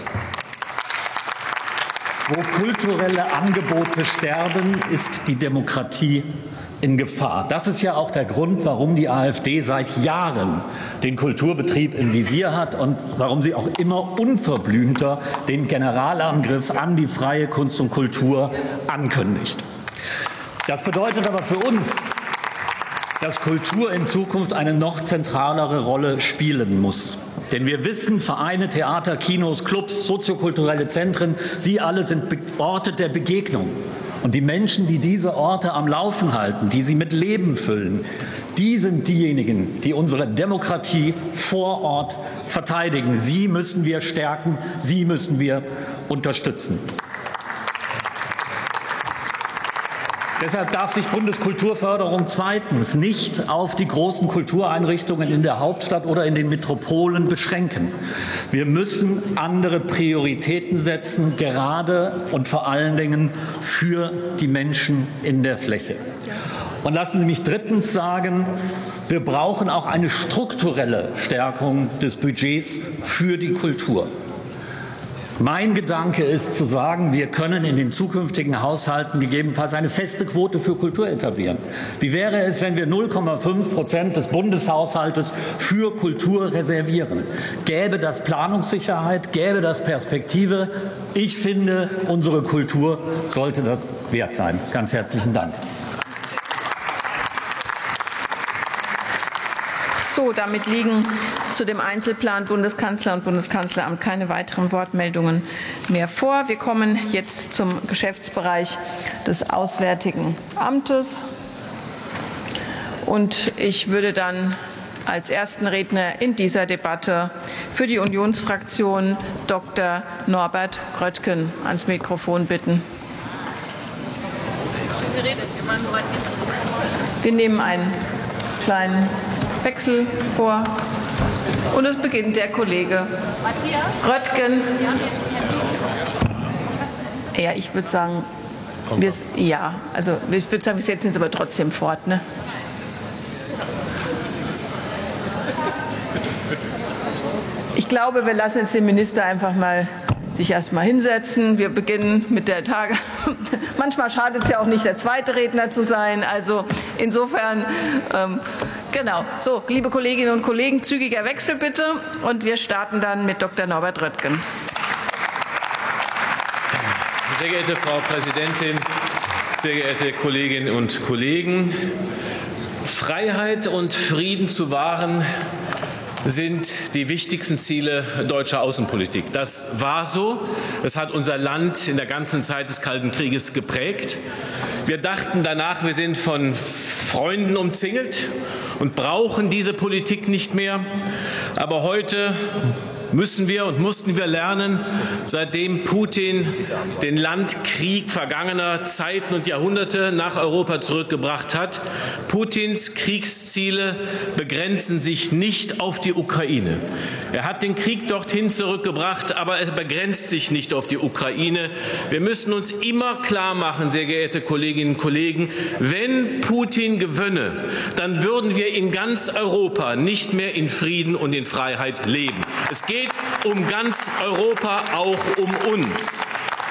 Wo kulturelle Angebote sterben, ist die Demokratie in Gefahr. Das ist ja auch der Grund, warum die AfD seit Jahren den Kulturbetrieb im Visier hat und warum sie auch immer unverblümter den Generalangriff an die freie Kunst und Kultur ankündigt. Das bedeutet aber für uns, dass Kultur in Zukunft eine noch zentralere Rolle spielen muss. Denn wir wissen, Vereine, Theater, Kinos, Clubs, soziokulturelle Zentren, sie alle sind Orte der Begegnung. Und die Menschen, die diese Orte am Laufen halten, die sie mit Leben füllen, die sind diejenigen, die unsere Demokratie vor Ort verteidigen. Sie müssen wir stärken, sie müssen wir unterstützen. Deshalb darf sich Bundeskulturförderung zweitens nicht auf die großen Kultureinrichtungen in der Hauptstadt oder in den Metropolen beschränken. Wir müssen andere Prioritäten setzen, gerade und vor allen Dingen für die Menschen in der Fläche. Und lassen Sie mich drittens sagen, wir brauchen auch eine strukturelle Stärkung des Budgets für die Kultur. Mein Gedanke ist zu sagen, wir können in den zukünftigen Haushalten gegebenenfalls eine feste Quote für Kultur etablieren. Wie wäre es, wenn wir null Komma fünf Prozent des Bundeshaushaltes für Kultur reservieren? Gäbe das Planungssicherheit, gäbe das Perspektive? Ich finde, unsere Kultur sollte das wert sein. Ganz herzlichen Dank. So, damit liegen zu dem Einzelplan Bundeskanzler und Bundeskanzleramt keine weiteren Wortmeldungen mehr vor. Wir kommen jetzt zum Geschäftsbereich des Auswärtigen Amtes. Und ich würde dann als ersten Redner in dieser Debatte für die Unionsfraktion Doktor Norbert Röttgen ans Mikrofon bitten. Wir nehmen einen kleinen Wechsel vor. Und es beginnt der Kollege Matthias Röttgen. Wir haben jetzt Termin. Ja, ich würde sagen, wir, ja, also ich würde sagen, wir setzen es aber trotzdem fort. Ne? Ich glaube, wir lassen jetzt den Minister einfach mal sich erst mal hinsetzen. Wir beginnen mit der Tage. Manchmal schadet es ja auch nicht, der zweite Redner zu sein. Also insofern, ähm, genau. So, liebe Kolleginnen und Kollegen, zügiger Wechsel bitte. Und wir starten dann mit Doktor Norbert Röttgen. Sehr geehrte Frau Präsidentin, sehr geehrte Kolleginnen und Kollegen! Freiheit und Frieden zu wahren sind die wichtigsten Ziele deutscher Außenpolitik. Das war so. Das hat unser Land in der ganzen Zeit des Kalten Krieges geprägt. Wir dachten danach, wir sind von Freunden umzingelt und brauchen diese Politik nicht mehr. Aber heute müssen wir und mussten wir lernen, seitdem Putin den Landkrieg vergangener Zeiten und Jahrhunderte nach Europa zurückgebracht hat. Putins Kriegsziele begrenzen sich nicht auf die Ukraine. Er hat den Krieg dorthin zurückgebracht, aber er begrenzt sich nicht auf die Ukraine. Wir müssen uns immer klar machen, sehr geehrte Kolleginnen und Kollegen, wenn Putin gewönne, dann würden wir in ganz Europa nicht mehr in Frieden und in Freiheit leben. Es geht um ganz Europa, auch um uns.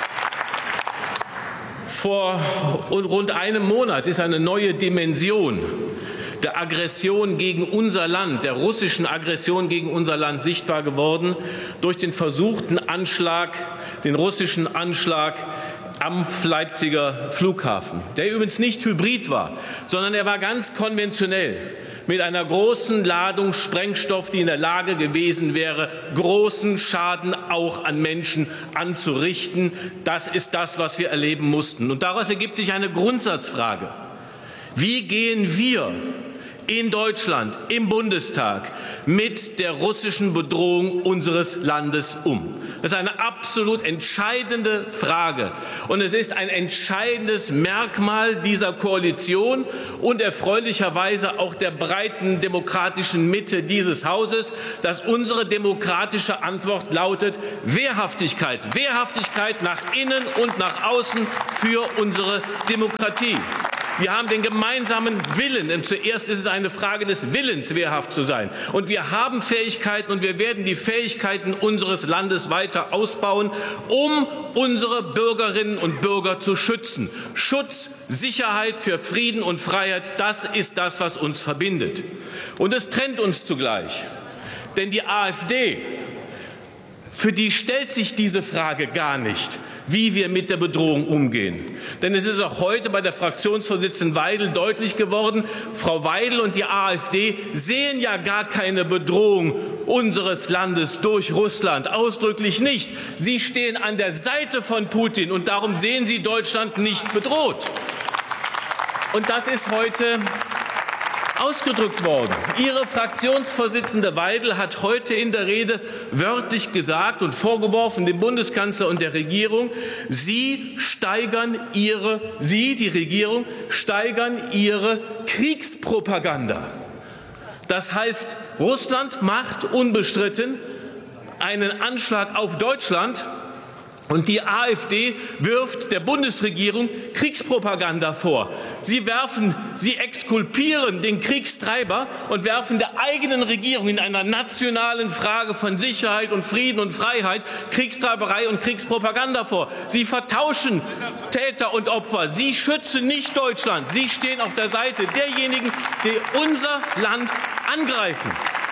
Vor rund einem Monat ist eine neue Dimension der Aggression gegen unser Land, der russischen Aggression gegen unser Land sichtbar geworden durch den versuchten Anschlag, den russischen Anschlag am Leipziger Flughafen, der übrigens nicht hybrid war, sondern er war ganz konventionell mit einer großen Ladung Sprengstoff, die in der Lage gewesen wäre, großen Schaden auch an Menschen anzurichten. Das ist das, was wir erleben mussten. Und daraus ergibt sich eine Grundsatzfrage. Wie gehen wir in Deutschland im Bundestag mit der russischen Bedrohung unseres Landes um? Das ist eine absolut entscheidende Frage. Und es ist ein entscheidendes Merkmal dieser Koalition und erfreulicherweise auch der breiten demokratischen Mitte dieses Hauses, dass unsere demokratische Antwort lautet Wehrhaftigkeit. Wehrhaftigkeit nach innen und nach außen für unsere Demokratie. Wir haben den gemeinsamen Willen, denn zuerst ist es eine Frage des Willens, wehrhaft zu sein. Und wir haben Fähigkeiten und wir werden die Fähigkeiten unseres Landes weiter ausbauen, um unsere Bürgerinnen und Bürger zu schützen. Schutz, Sicherheit für Frieden und Freiheit, das ist das, was uns verbindet. Und es trennt uns zugleich. Denn die AfD, für die stellt sich diese Frage gar nicht, wie wir mit der Bedrohung umgehen. Denn es ist auch heute bei der Fraktionsvorsitzenden Weidel deutlich geworden, Frau Weidel und die AfD sehen ja gar keine Bedrohung unseres Landes durch Russland, ausdrücklich nicht. Sie stehen an der Seite von Putin und darum sehen sie Deutschland nicht bedroht. Und das ist heute ausgedrückt worden. Ihre Fraktionsvorsitzende Weidel hat heute in der Rede wörtlich gesagt und vorgeworfen dem Bundeskanzler und der Regierung, sie steigern ihre, sie, die Regierung, steigern ihre Kriegspropaganda. Das heißt, Russland macht unbestritten einen Anschlag auf Deutschland. Und die AfD wirft der Bundesregierung Kriegspropaganda vor. Sie werfen, sie exkulpieren den Kriegstreiber und werfen der eigenen Regierung in einer nationalen Frage von Sicherheit und Frieden und Freiheit Kriegstreiberei und Kriegspropaganda vor. Sie vertauschen Täter und Opfer. Sie schützen nicht Deutschland. Sie stehen auf der Seite derjenigen, die unser Land angreifen.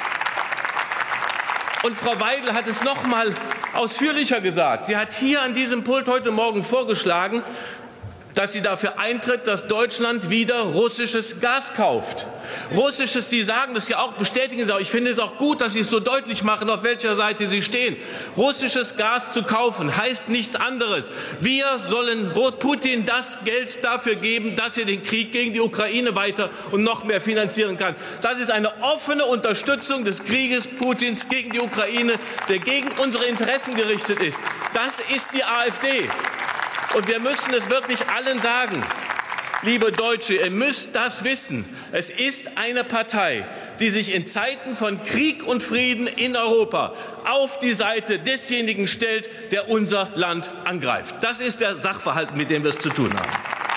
Und Frau Weidel hat es noch mal ausführlicher gesagt. Sie hat hier an diesem Pult heute Morgen vorgeschlagen, dass sie dafür eintritt, dass Deutschland wieder russisches Gas kauft. Russisches, Sie sagen das ja auch, bestätigen Sie auch. Ich finde es auch gut, dass Sie es so deutlich machen, auf welcher Seite Sie stehen. Russisches Gas zu kaufen heißt nichts anderes. Wir sollen Putin das Geld dafür geben, dass er den Krieg gegen die Ukraine weiter und noch mehr finanzieren kann. Das ist eine offene Unterstützung des Krieges Putins gegen die Ukraine, der gegen unsere Interessen gerichtet ist. Das ist die AfD. Und wir müssen es wirklich allen sagen, liebe Deutsche, ihr müsst das wissen. Es ist eine Partei, die sich in Zeiten von Krieg und Frieden in Europa auf die Seite desjenigen stellt, der unser Land angreift. Das ist der Sachverhalt, mit dem wir es zu tun haben.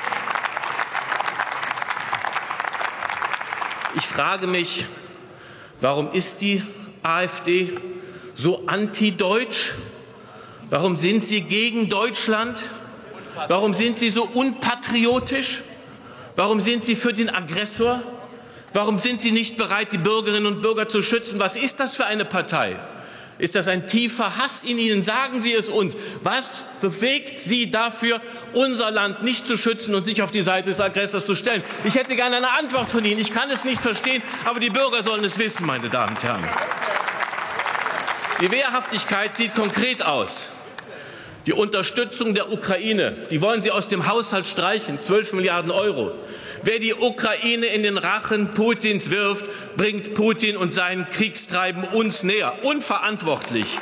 Ich frage mich, warum ist die AfD so antideutsch? Warum sind sie gegen Deutschland? Warum sind Sie so unpatriotisch? Warum sind Sie für den Aggressor? Warum sind Sie nicht bereit, die Bürgerinnen und Bürger zu schützen? Was ist das für eine Partei? Ist das ein tiefer Hass in Ihnen? Sagen Sie es uns. Was bewegt Sie dafür, unser Land nicht zu schützen und sich auf die Seite des Aggressors zu stellen? Ich hätte gerne eine Antwort von Ihnen. Ich kann es nicht verstehen, aber die Bürger sollen es wissen, meine Damen und Herren. Die Wehrhaftigkeit sieht konkret aus. Die Unterstützung der Ukraine, die wollen Sie aus dem Haushalt streichen, zwölf Milliarden Euro. Wer die Ukraine in den Rachen Putins wirft, bringt Putin und sein Kriegstreiben uns näher. Unverantwortlich.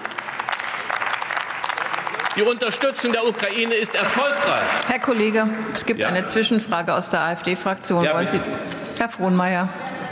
Die Unterstützung der Ukraine ist erfolgreich. Herr Kollege, es gibt ja eine Zwischenfrage aus der AfD-Fraktion. Ja, Wollen Sie, Herr Frohnmeier.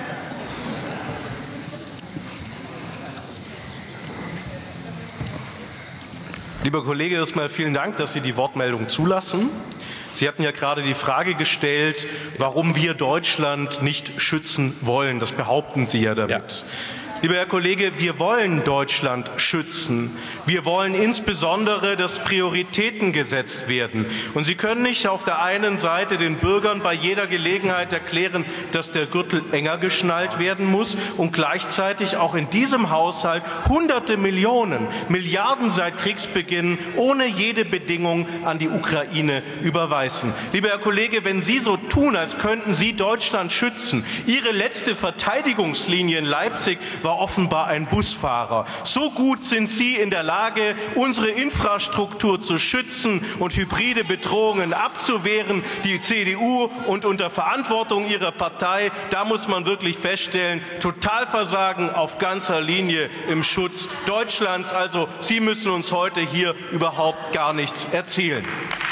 Lieber Kollege, erstmal vielen Dank, dass Sie die Wortmeldung zulassen. Sie hatten ja gerade die Frage gestellt, warum wir Deutschland nicht schützen wollen. Das behaupten Sie ja damit. Ja. Lieber Herr Kollege, wir wollen Deutschland schützen. Wir wollen insbesondere, dass Prioritäten gesetzt werden. Und Sie können nicht auf der einen Seite den Bürgern bei jeder Gelegenheit erklären, dass der Gürtel enger geschnallt werden muss und gleichzeitig auch in diesem Haushalt Hunderte Millionen, Milliarden seit Kriegsbeginn ohne jede Bedingung an die Ukraine überweisen. Lieber Herr Kollege, wenn Sie so tun, als könnten Sie Deutschland schützen, Ihre letzte Verteidigungslinie in Leipzig war war offenbar ein Busfahrer. So gut sind Sie in der Lage, unsere Infrastruktur zu schützen und hybride Bedrohungen abzuwehren, die C D U, und unter Verantwortung Ihrer Partei, da muss man wirklich feststellen, Totalversagen auf ganzer Linie im Schutz Deutschlands. Also Sie müssen uns heute hier überhaupt gar nichts erzählen.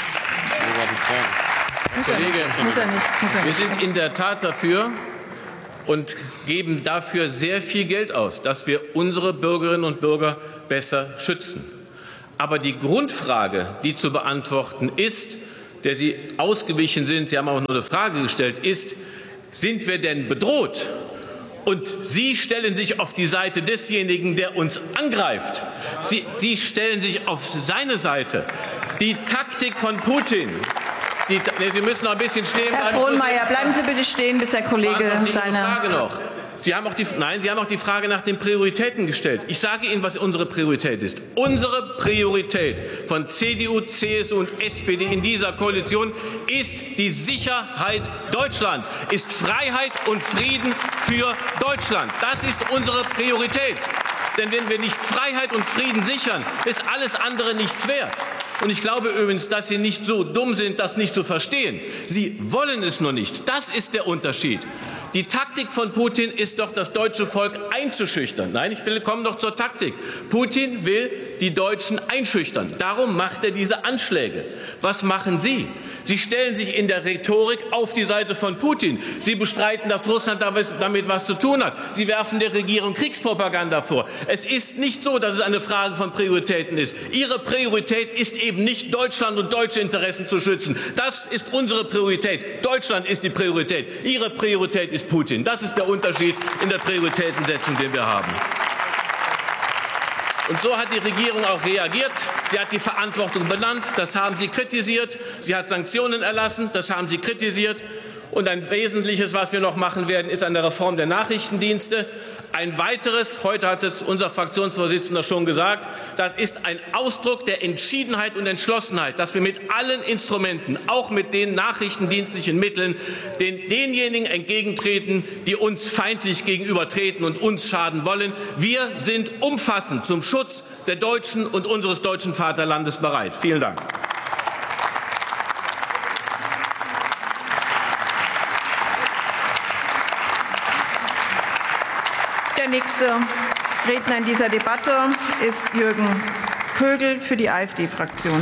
Kollege, wir sind in der Tat dafür und geben dafür sehr viel Geld aus, dass wir unsere Bürgerinnen und Bürger besser schützen. Aber die Grundfrage, die zu beantworten ist, der Sie ausgewichen sind, Sie haben auch nur eine Frage gestellt, ist, sind wir denn bedroht? Und Sie stellen sich auf die Seite desjenigen, der uns angreift. Sie, Sie stellen sich auf seine Seite. Die Taktik von Putin. Die, nee, Sie müssen noch ein bisschen stehen bleiben. Herr Frohnmeier, bleiben Sie bitte stehen, bis der Kollege seine Frage noch. Sie haben auch die, nein, Sie haben auch die Frage nach den Prioritäten gestellt. Ich sage Ihnen, was unsere Priorität ist. Unsere Priorität von C D U, C S U und S P D in dieser Koalition ist die Sicherheit Deutschlands, ist Freiheit und Frieden für Deutschland. Das ist unsere Priorität. Denn wenn wir nicht Freiheit und Frieden sichern, ist alles andere nichts wert. Und ich glaube übrigens, dass Sie nicht so dumm sind, das nicht zu verstehen. Sie wollen es nur nicht. Das ist der Unterschied. Die Taktik von Putin ist doch, das deutsche Volk einzuschüchtern. Nein, ich will, komme doch zur Taktik. Putin will die Deutschen einschüchtern. Darum macht er diese Anschläge. Was machen Sie? Sie stellen sich in der Rhetorik auf die Seite von Putin. Sie bestreiten, dass Russland damit was zu tun hat. Sie werfen der Regierung Kriegspropaganda vor. Es ist nicht so, dass es eine Frage von Prioritäten ist. Ihre Priorität ist eben nicht, Deutschland und deutsche Interessen zu schützen. Das ist unsere Priorität. Deutschland ist die Priorität. Ihre Priorität ist Putin. Das ist der Unterschied in der Prioritätensetzung, den wir haben. Und so hat die Regierung auch reagiert. Sie hat die Verantwortung benannt. Das haben Sie kritisiert. Sie hat Sanktionen erlassen. Das haben Sie kritisiert. Und ein Wesentliches, was wir noch machen werden, ist eine Reform der Nachrichtendienste. Ein weiteres, heute hat es unser Fraktionsvorsitzender schon gesagt, das ist ein Ausdruck der Entschiedenheit und Entschlossenheit, dass wir mit allen Instrumenten, auch mit den nachrichtendienstlichen Mitteln, den, denjenigen entgegentreten, die uns feindlich gegenübertreten und uns schaden wollen. Wir sind umfassend zum Schutz der Deutschen und unseres deutschen Vaterlandes bereit. Vielen Dank. Der nächste Redner in dieser Debatte ist Jürgen Kögel für die AfD-Fraktion.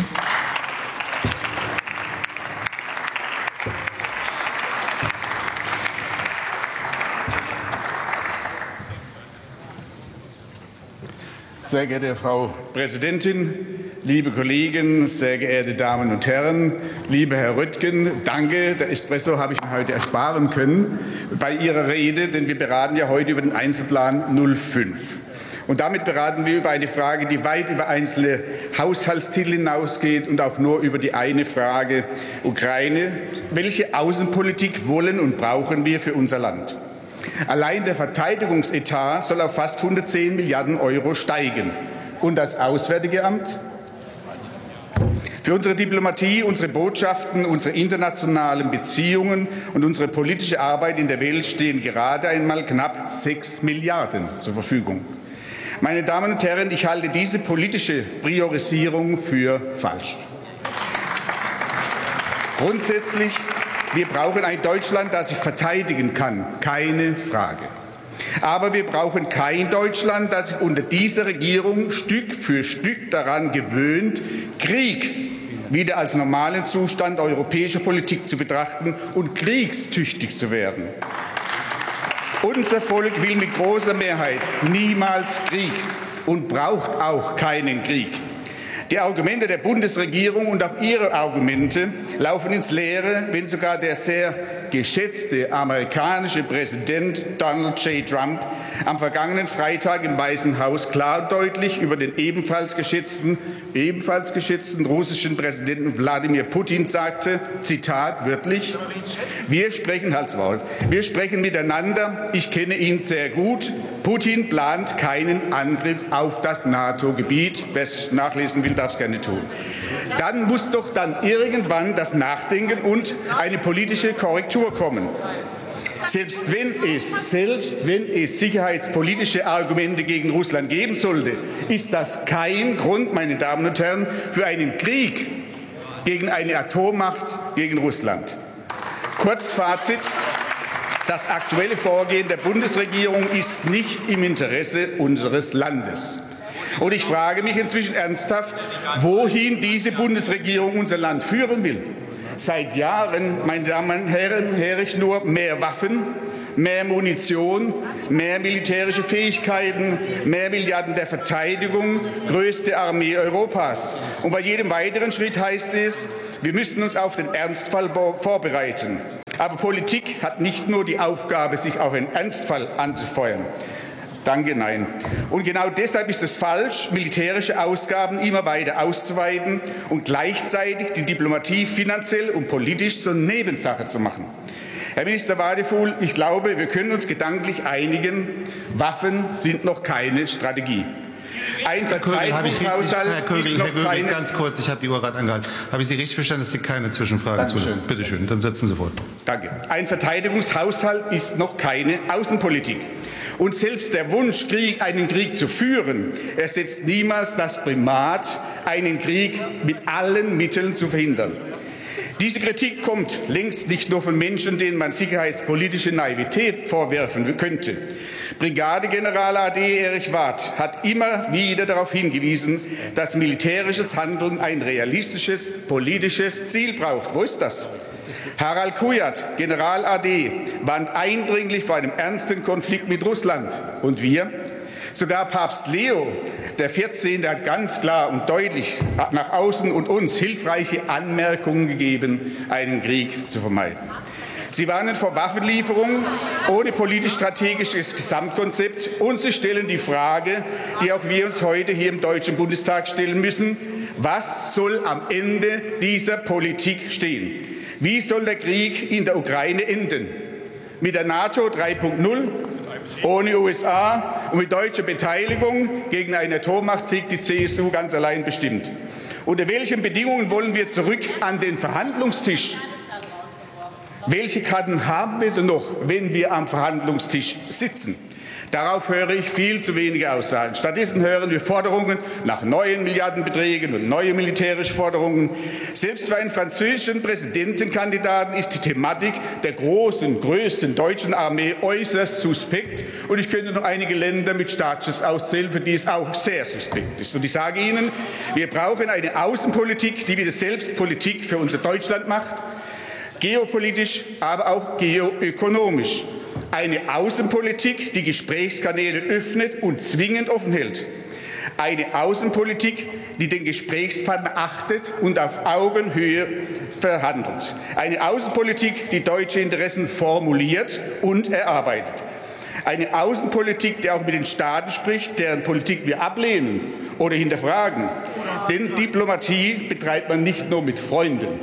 Sehr geehrte Frau Präsidentin, liebe Kollegen, sehr geehrte Damen und Herren, lieber Herr Röttgen, danke, der Espresso habe ich mir heute ersparen können bei Ihrer Rede, denn wir beraten ja heute über den Einzelplan null fünf. Und damit beraten wir über eine Frage, die weit über einzelne Haushaltstitel hinausgeht und auch nur über die eine Frage Ukraine. Welche Außenpolitik wollen und brauchen wir für unser Land? Allein der Verteidigungsetat soll auf fast hundertzehn Milliarden Euro steigen. Und das Auswärtige Amt? Für unsere Diplomatie, unsere Botschaften, unsere internationalen Beziehungen und unsere politische Arbeit in der Welt stehen gerade einmal knapp sechs Milliarden zur Verfügung. Meine Damen und Herren, ich halte diese politische Priorisierung für falsch. Grundsätzlich, wir brauchen ein Deutschland, das sich verteidigen kann, keine Frage. Aber wir brauchen kein Deutschland, das sich unter dieser Regierung Stück für Stück daran gewöhnt, Krieg wieder als normalen Zustand europäischer Politik zu betrachten und kriegstüchtig zu werden. Unser Volk will mit großer Mehrheit niemals Krieg und braucht auch keinen Krieg. Die Argumente der Bundesregierung und auch ihre Argumente laufen ins Leere, wenn sogar der sehr geschätzte amerikanische Präsident Donald J. Trump am vergangenen Freitag im Weißen Haus klar und deutlich über den ebenfalls geschätzten, ebenfalls geschätzten russischen Präsidenten Wladimir Putin sagte, Zitat wörtlich, wir sprechen Halsmaul, wir sprechen miteinander, ich kenne ihn sehr gut, Putin plant keinen Angriff auf das NATO-Gebiet, wer es nachlesen will, darf es gerne tun. Dann muss doch dann irgendwann das Nachdenken und eine politische Korrektur kommen. Selbst wenn es, selbst wenn es sicherheitspolitische Argumente gegen Russland geben sollte, ist das kein Grund, meine Damen und Herren, für einen Krieg gegen eine Atommacht gegen Russland. Kurzfazit. Das aktuelle Vorgehen der Bundesregierung ist nicht im Interesse unseres Landes. Und ich frage mich inzwischen ernsthaft, wohin diese Bundesregierung unser Land führen will. Seit Jahren, meine Damen und Herren, höre ich nur mehr Waffen, mehr Munition, mehr militärische Fähigkeiten, mehr Milliarden der Verteidigung, größte Armee Europas. Und bei jedem weiteren Schritt heißt es, wir müssen uns auf den Ernstfall vorbereiten. Aber Politik hat nicht nur die Aufgabe, sich auf einen Ernstfall anzufeuern. Danke, nein. Und genau deshalb ist es falsch, militärische Ausgaben immer weiter auszuweiten und gleichzeitig die Diplomatie finanziell und politisch zur Nebensache zu machen. Herr Minister Wadefuhl, ich glaube, wir können uns gedanklich einigen, Waffen sind noch keine Strategie. Ein Verteidigungshaushalt Herr Kögel, ist noch Herr Kögel, keine... ganz kurz, ich habe die Uhr gerade angehalten. Habe ich Sie richtig verstanden, dass Sie keine Zwischenfragen zulassen? Bitte schön, dann setzen Sie fort. Danke. Ein Verteidigungshaushalt ist noch keine Außenpolitik. Und selbst der Wunsch, Krieg, einen Krieg zu führen, ersetzt niemals das Primat, einen Krieg mit allen Mitteln zu verhindern. Diese Kritik kommt längst nicht nur von Menschen, denen man sicherheitspolitische Naivität vorwerfen könnte. Brigadegeneral A D Erich Warth hat immer wieder darauf hingewiesen, dass militärisches Handeln ein realistisches politisches Ziel braucht. Wo ist das? Harald Kujat, General A D, warnt eindringlich vor einem ernsten Konflikt mit Russland. Und wir? Sogar Papst Leo der vierzehnte hat ganz klar und deutlich nach außen und uns hilfreiche Anmerkungen gegeben, einen Krieg zu vermeiden. Sie warnen vor Waffenlieferungen ohne politisch-strategisches Gesamtkonzept und Sie stellen die Frage, die auch wir uns heute hier im Deutschen Bundestag stellen müssen: Was soll am Ende dieser Politik stehen? Wie soll der Krieg in der Ukraine enden? Mit der NATO drei Punkt null? Ohne U S A und mit deutscher Beteiligung gegen eine Atommacht-Sieg die C S U ganz allein bestimmt. Unter welchen Bedingungen wollen wir zurück an den Verhandlungstisch? Welche Karten haben wir denn noch, wenn wir am Verhandlungstisch sitzen? Darauf höre ich viel zu wenige Aussagen. Stattdessen hören wir Forderungen nach neuen Milliardenbeträgen und neue militärische Forderungen. Selbst für einen französischen Präsidentenkandidaten ist die Thematik der großen, größten deutschen Armee äußerst suspekt. Und ich könnte noch einige Länder mit Staatsschutz auszählen, für die es auch sehr suspekt ist. Und ich sage Ihnen, wir brauchen eine Außenpolitik, die wieder selbst Politik für unser Deutschland macht, geopolitisch, aber auch geoökonomisch. Eine Außenpolitik, die Gesprächskanäle öffnet und zwingend offen hält. Eine Außenpolitik, die den Gesprächspartner achtet und auf Augenhöhe verhandelt. Eine Außenpolitik, die deutsche Interessen formuliert und erarbeitet. Eine Außenpolitik, die auch mit den Staaten spricht, deren Politik wir ablehnen oder hinterfragen. Denn Diplomatie betreibt man nicht nur mit Freunden.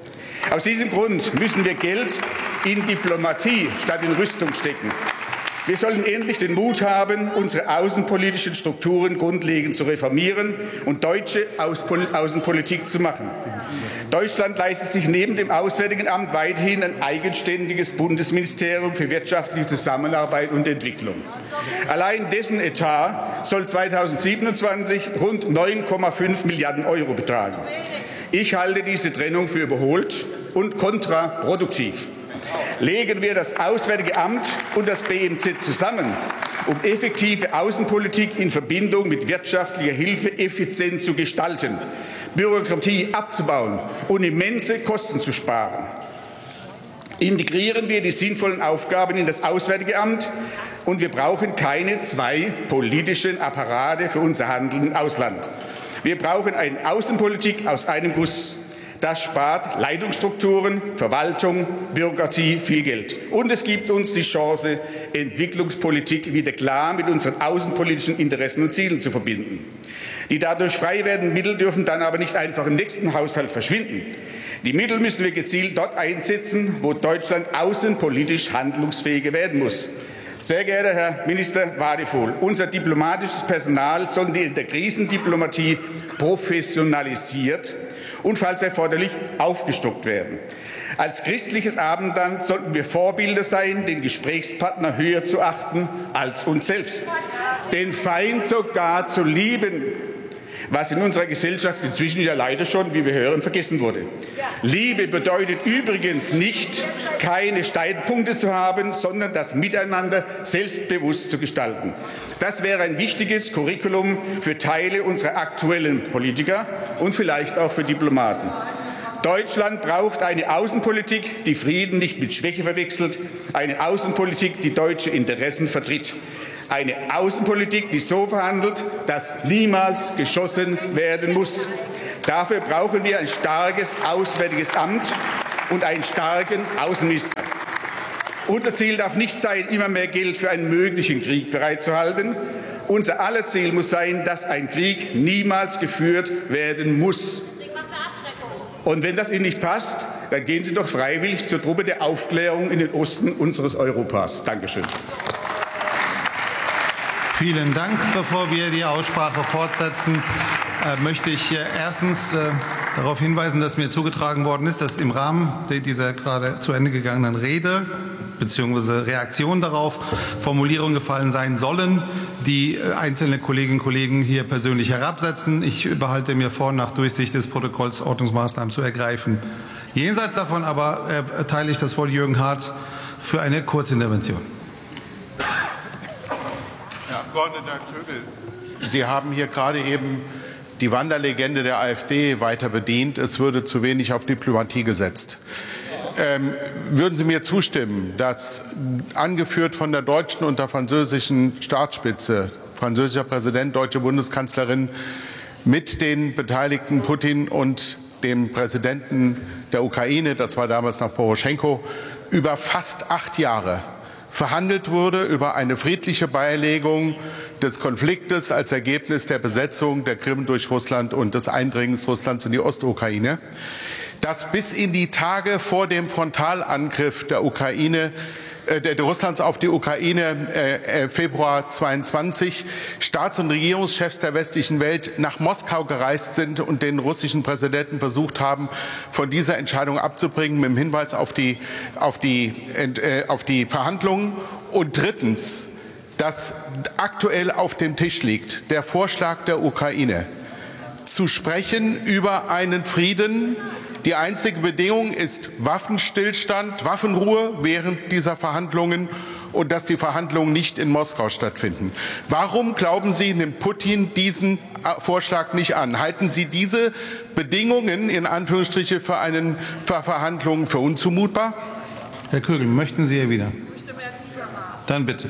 Aus diesem Grund müssen wir Geld in Diplomatie statt in Rüstung stecken. Wir sollen endlich den Mut haben, unsere außenpolitischen Strukturen grundlegend zu reformieren und deutsche Außenpolitik zu machen. Deutschland leistet sich neben dem Auswärtigen Amt weiterhin ein eigenständiges Bundesministerium für wirtschaftliche Zusammenarbeit und Entwicklung. Allein dessen Etat soll zweitausendsiebenundzwanzig rund neun Komma fünf Milliarden Euro betragen. Ich halte diese Trennung für überholt und kontraproduktiv. Legen wir das Auswärtige Amt und das B M Z zusammen, um effektive Außenpolitik in Verbindung mit wirtschaftlicher Hilfe effizient zu gestalten, Bürokratie abzubauen und immense Kosten zu sparen. Integrieren wir die sinnvollen Aufgaben in das Auswärtige Amt, und wir brauchen keine zwei politischen Apparate für unser Handeln im Ausland. Wir brauchen eine Außenpolitik aus einem Guss. Das spart Leitungsstrukturen, Verwaltung, Bürokratie viel Geld. Und es gibt uns die Chance, Entwicklungspolitik wieder klar mit unseren außenpolitischen Interessen und Zielen zu verbinden. Die dadurch frei werdenden Mittel dürfen dann aber nicht einfach im nächsten Haushalt verschwinden. Die Mittel müssen wir gezielt dort einsetzen, wo Deutschland außenpolitisch handlungsfähiger werden muss. Sehr geehrter Herr Minister Wadefuhl, unser diplomatisches Personal soll in der Krisendiplomatie professionalisiert und falls erforderlich aufgestockt werden. Als christliches Abendland sollten wir Vorbilder sein, den Gesprächspartner höher zu achten als uns selbst, den Feind sogar zu lieben, was in unserer Gesellschaft inzwischen ja leider schon, wie wir hören, vergessen wurde. Liebe bedeutet übrigens nicht, keine Streitpunkte zu haben, sondern das Miteinander selbstbewusst zu gestalten. Das wäre ein wichtiges Curriculum für Teile unserer aktuellen Politiker und vielleicht auch für Diplomaten. Deutschland braucht eine Außenpolitik, die Frieden nicht mit Schwäche verwechselt, eine Außenpolitik, die deutsche Interessen vertritt. Eine Außenpolitik, die so verhandelt, dass niemals geschossen werden muss. Dafür brauchen wir ein starkes Auswärtiges Amt und einen starken Außenminister. Unser Ziel darf nicht sein, immer mehr Geld für einen möglichen Krieg bereitzuhalten. Unser aller Ziel muss sein, dass ein Krieg niemals geführt werden muss. Und wenn das Ihnen nicht passt, dann gehen Sie doch freiwillig zur Truppe der Aufklärung in den Osten unseres Europas. Dankeschön. Vielen Dank. Bevor wir die Aussprache fortsetzen, äh, möchte ich äh, erstens äh, darauf hinweisen, dass mir zugetragen worden ist, dass im Rahmen dieser gerade zu Ende gegangenen Rede bzw. Reaktion darauf Formulierungen gefallen sein sollen, die äh, einzelne Kolleginnen und Kollegen hier persönlich herabsetzen. Ich behalte mir vor, nach Durchsicht des Protokolls Ordnungsmaßnahmen zu ergreifen. Jenseits davon aber erteile ich das Wort Jürgen Hart für eine Kurzintervention. Herr Abgeordneter Kögel, Sie haben hier gerade eben die Wanderlegende der AfD weiter bedient. Es würde zu wenig auf Diplomatie gesetzt. Ähm, würden Sie mir zustimmen, dass angeführt von der deutschen und der französischen Staatsspitze, französischer Präsident, deutsche Bundeskanzlerin, mit den Beteiligten Putin und dem Präsidenten der Ukraine, das war damals noch Poroschenko, über fast acht Jahre verhandelt wurde über eine friedliche Beilegung des Konfliktes als Ergebnis der Besetzung der Krim durch Russland und des Eindringens Russlands in die Ostukraine, dass bis in die Tage vor dem Frontalangriff der Ukraine Der Russlands auf die Ukraine äh, Februar zweiundzwanzig Staats- und Regierungschefs der westlichen Welt nach Moskau gereist sind und den russischen Präsidenten versucht haben, von dieser Entscheidung abzubringen, mit dem Hinweis auf die, auf die, äh, auf die Verhandlungen. Und drittens, dass aktuell auf dem Tisch liegt der Vorschlag der Ukraine, zu sprechen über einen Frieden. Die einzige Bedingung ist Waffenstillstand, Waffenruhe während dieser Verhandlungen und dass die Verhandlungen nicht in Moskau stattfinden. Warum, glauben Sie, nimmt Putin diesen Vorschlag nicht an? Halten Sie diese Bedingungen in Anführungsstriche für, einen, für Verhandlungen für unzumutbar? Herr Kögel, möchten Sie erwidern? Dann bitte.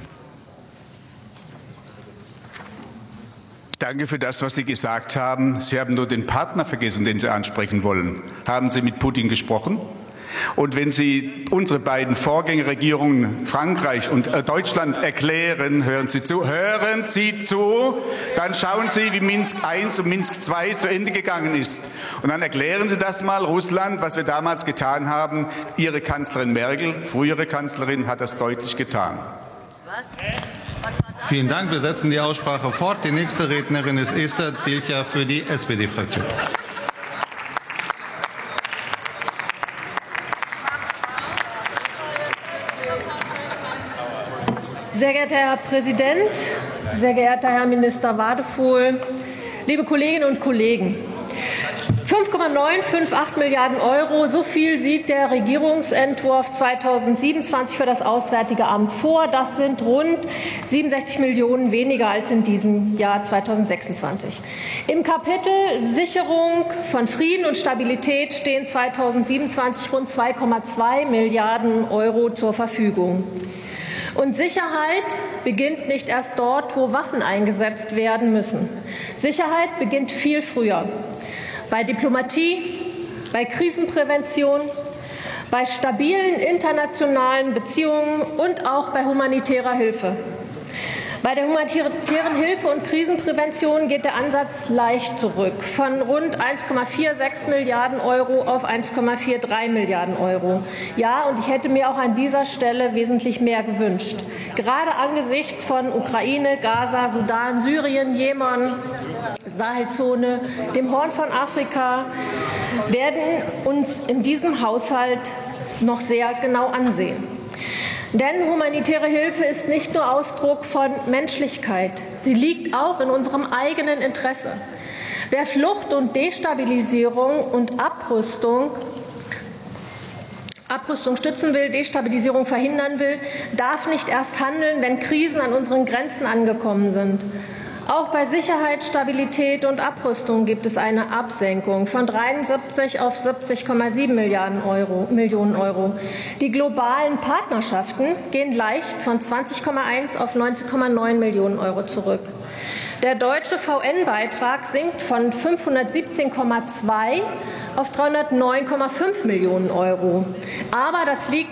Danke für das, was Sie gesagt haben. Sie haben nur den Partner vergessen, den Sie ansprechen wollen. Haben Sie mit Putin gesprochen? Und wenn Sie unsere beiden Vorgängerregierungen Frankreich und Deutschland erklären, hören Sie zu, hören Sie zu, dann schauen Sie, wie Minsk eins und Minsk zwei zu Ende gegangen ist. Und dann erklären Sie das mal Russland, was wir damals getan haben. Ihre Kanzlerin Merkel, frühere Kanzlerin, hat das deutlich getan. Vielen Dank. Wir setzen die Aussprache fort. Die nächste Rednerin ist Esther Dilcher für die S P D-Fraktion. Sehr geehrter Herr Präsident, sehr geehrter Herr Minister Wadefuhl, liebe Kolleginnen und Kollegen! fünf Komma neun fünf acht Milliarden Euro, so viel sieht der Regierungsentwurf zweitausendsiebenundzwanzig für das Auswärtige Amt vor. Das sind rund siebenundsechzig Millionen weniger als in diesem Jahr zweitausendsechsundzwanzig. Im Kapitel Sicherung von Frieden und Stabilität stehen zweitausendsiebenundzwanzig rund zwei Komma zwei Milliarden Euro zur Verfügung. Und Sicherheit beginnt nicht erst dort, wo Waffen eingesetzt werden müssen. Sicherheit beginnt viel früher. Bei Diplomatie, bei Krisenprävention, bei stabilen internationalen Beziehungen und auch bei humanitärer Hilfe. Bei der humanitären Hilfe und Krisenprävention geht der Ansatz leicht zurück, von rund eins Komma sechsundvierzig Milliarden Euro auf eins Komma dreiundvierzig Milliarden Euro. Ja, und ich hätte mir auch an dieser Stelle wesentlich mehr gewünscht. Gerade angesichts von Ukraine, Gaza, Sudan, Syrien, Jemen, Sahelzone, dem Horn von Afrika werden uns in diesem Haushalt noch sehr genau ansehen. Denn humanitäre Hilfe ist nicht nur Ausdruck von Menschlichkeit, sie liegt auch in unserem eigenen Interesse. Wer Flucht und Destabilisierung und Abrüstung Abrüstung stützen will, Destabilisierung verhindern will, darf nicht erst handeln, wenn Krisen an unseren Grenzen angekommen sind. Auch bei Sicherheit, Stabilität und Abrüstung gibt es eine Absenkung von dreiundsiebzig auf siebzig Komma sieben Milliarden Euro, Millionen Euro. Die globalen Partnerschaften gehen leicht von zwanzig Komma eins auf neunzehn Komma neun Millionen Euro zurück. Der deutsche V N-Beitrag sinkt von fünfhundertsiebzehn Komma zwei auf dreihundertneun Komma fünf Millionen Euro. Aber das liegt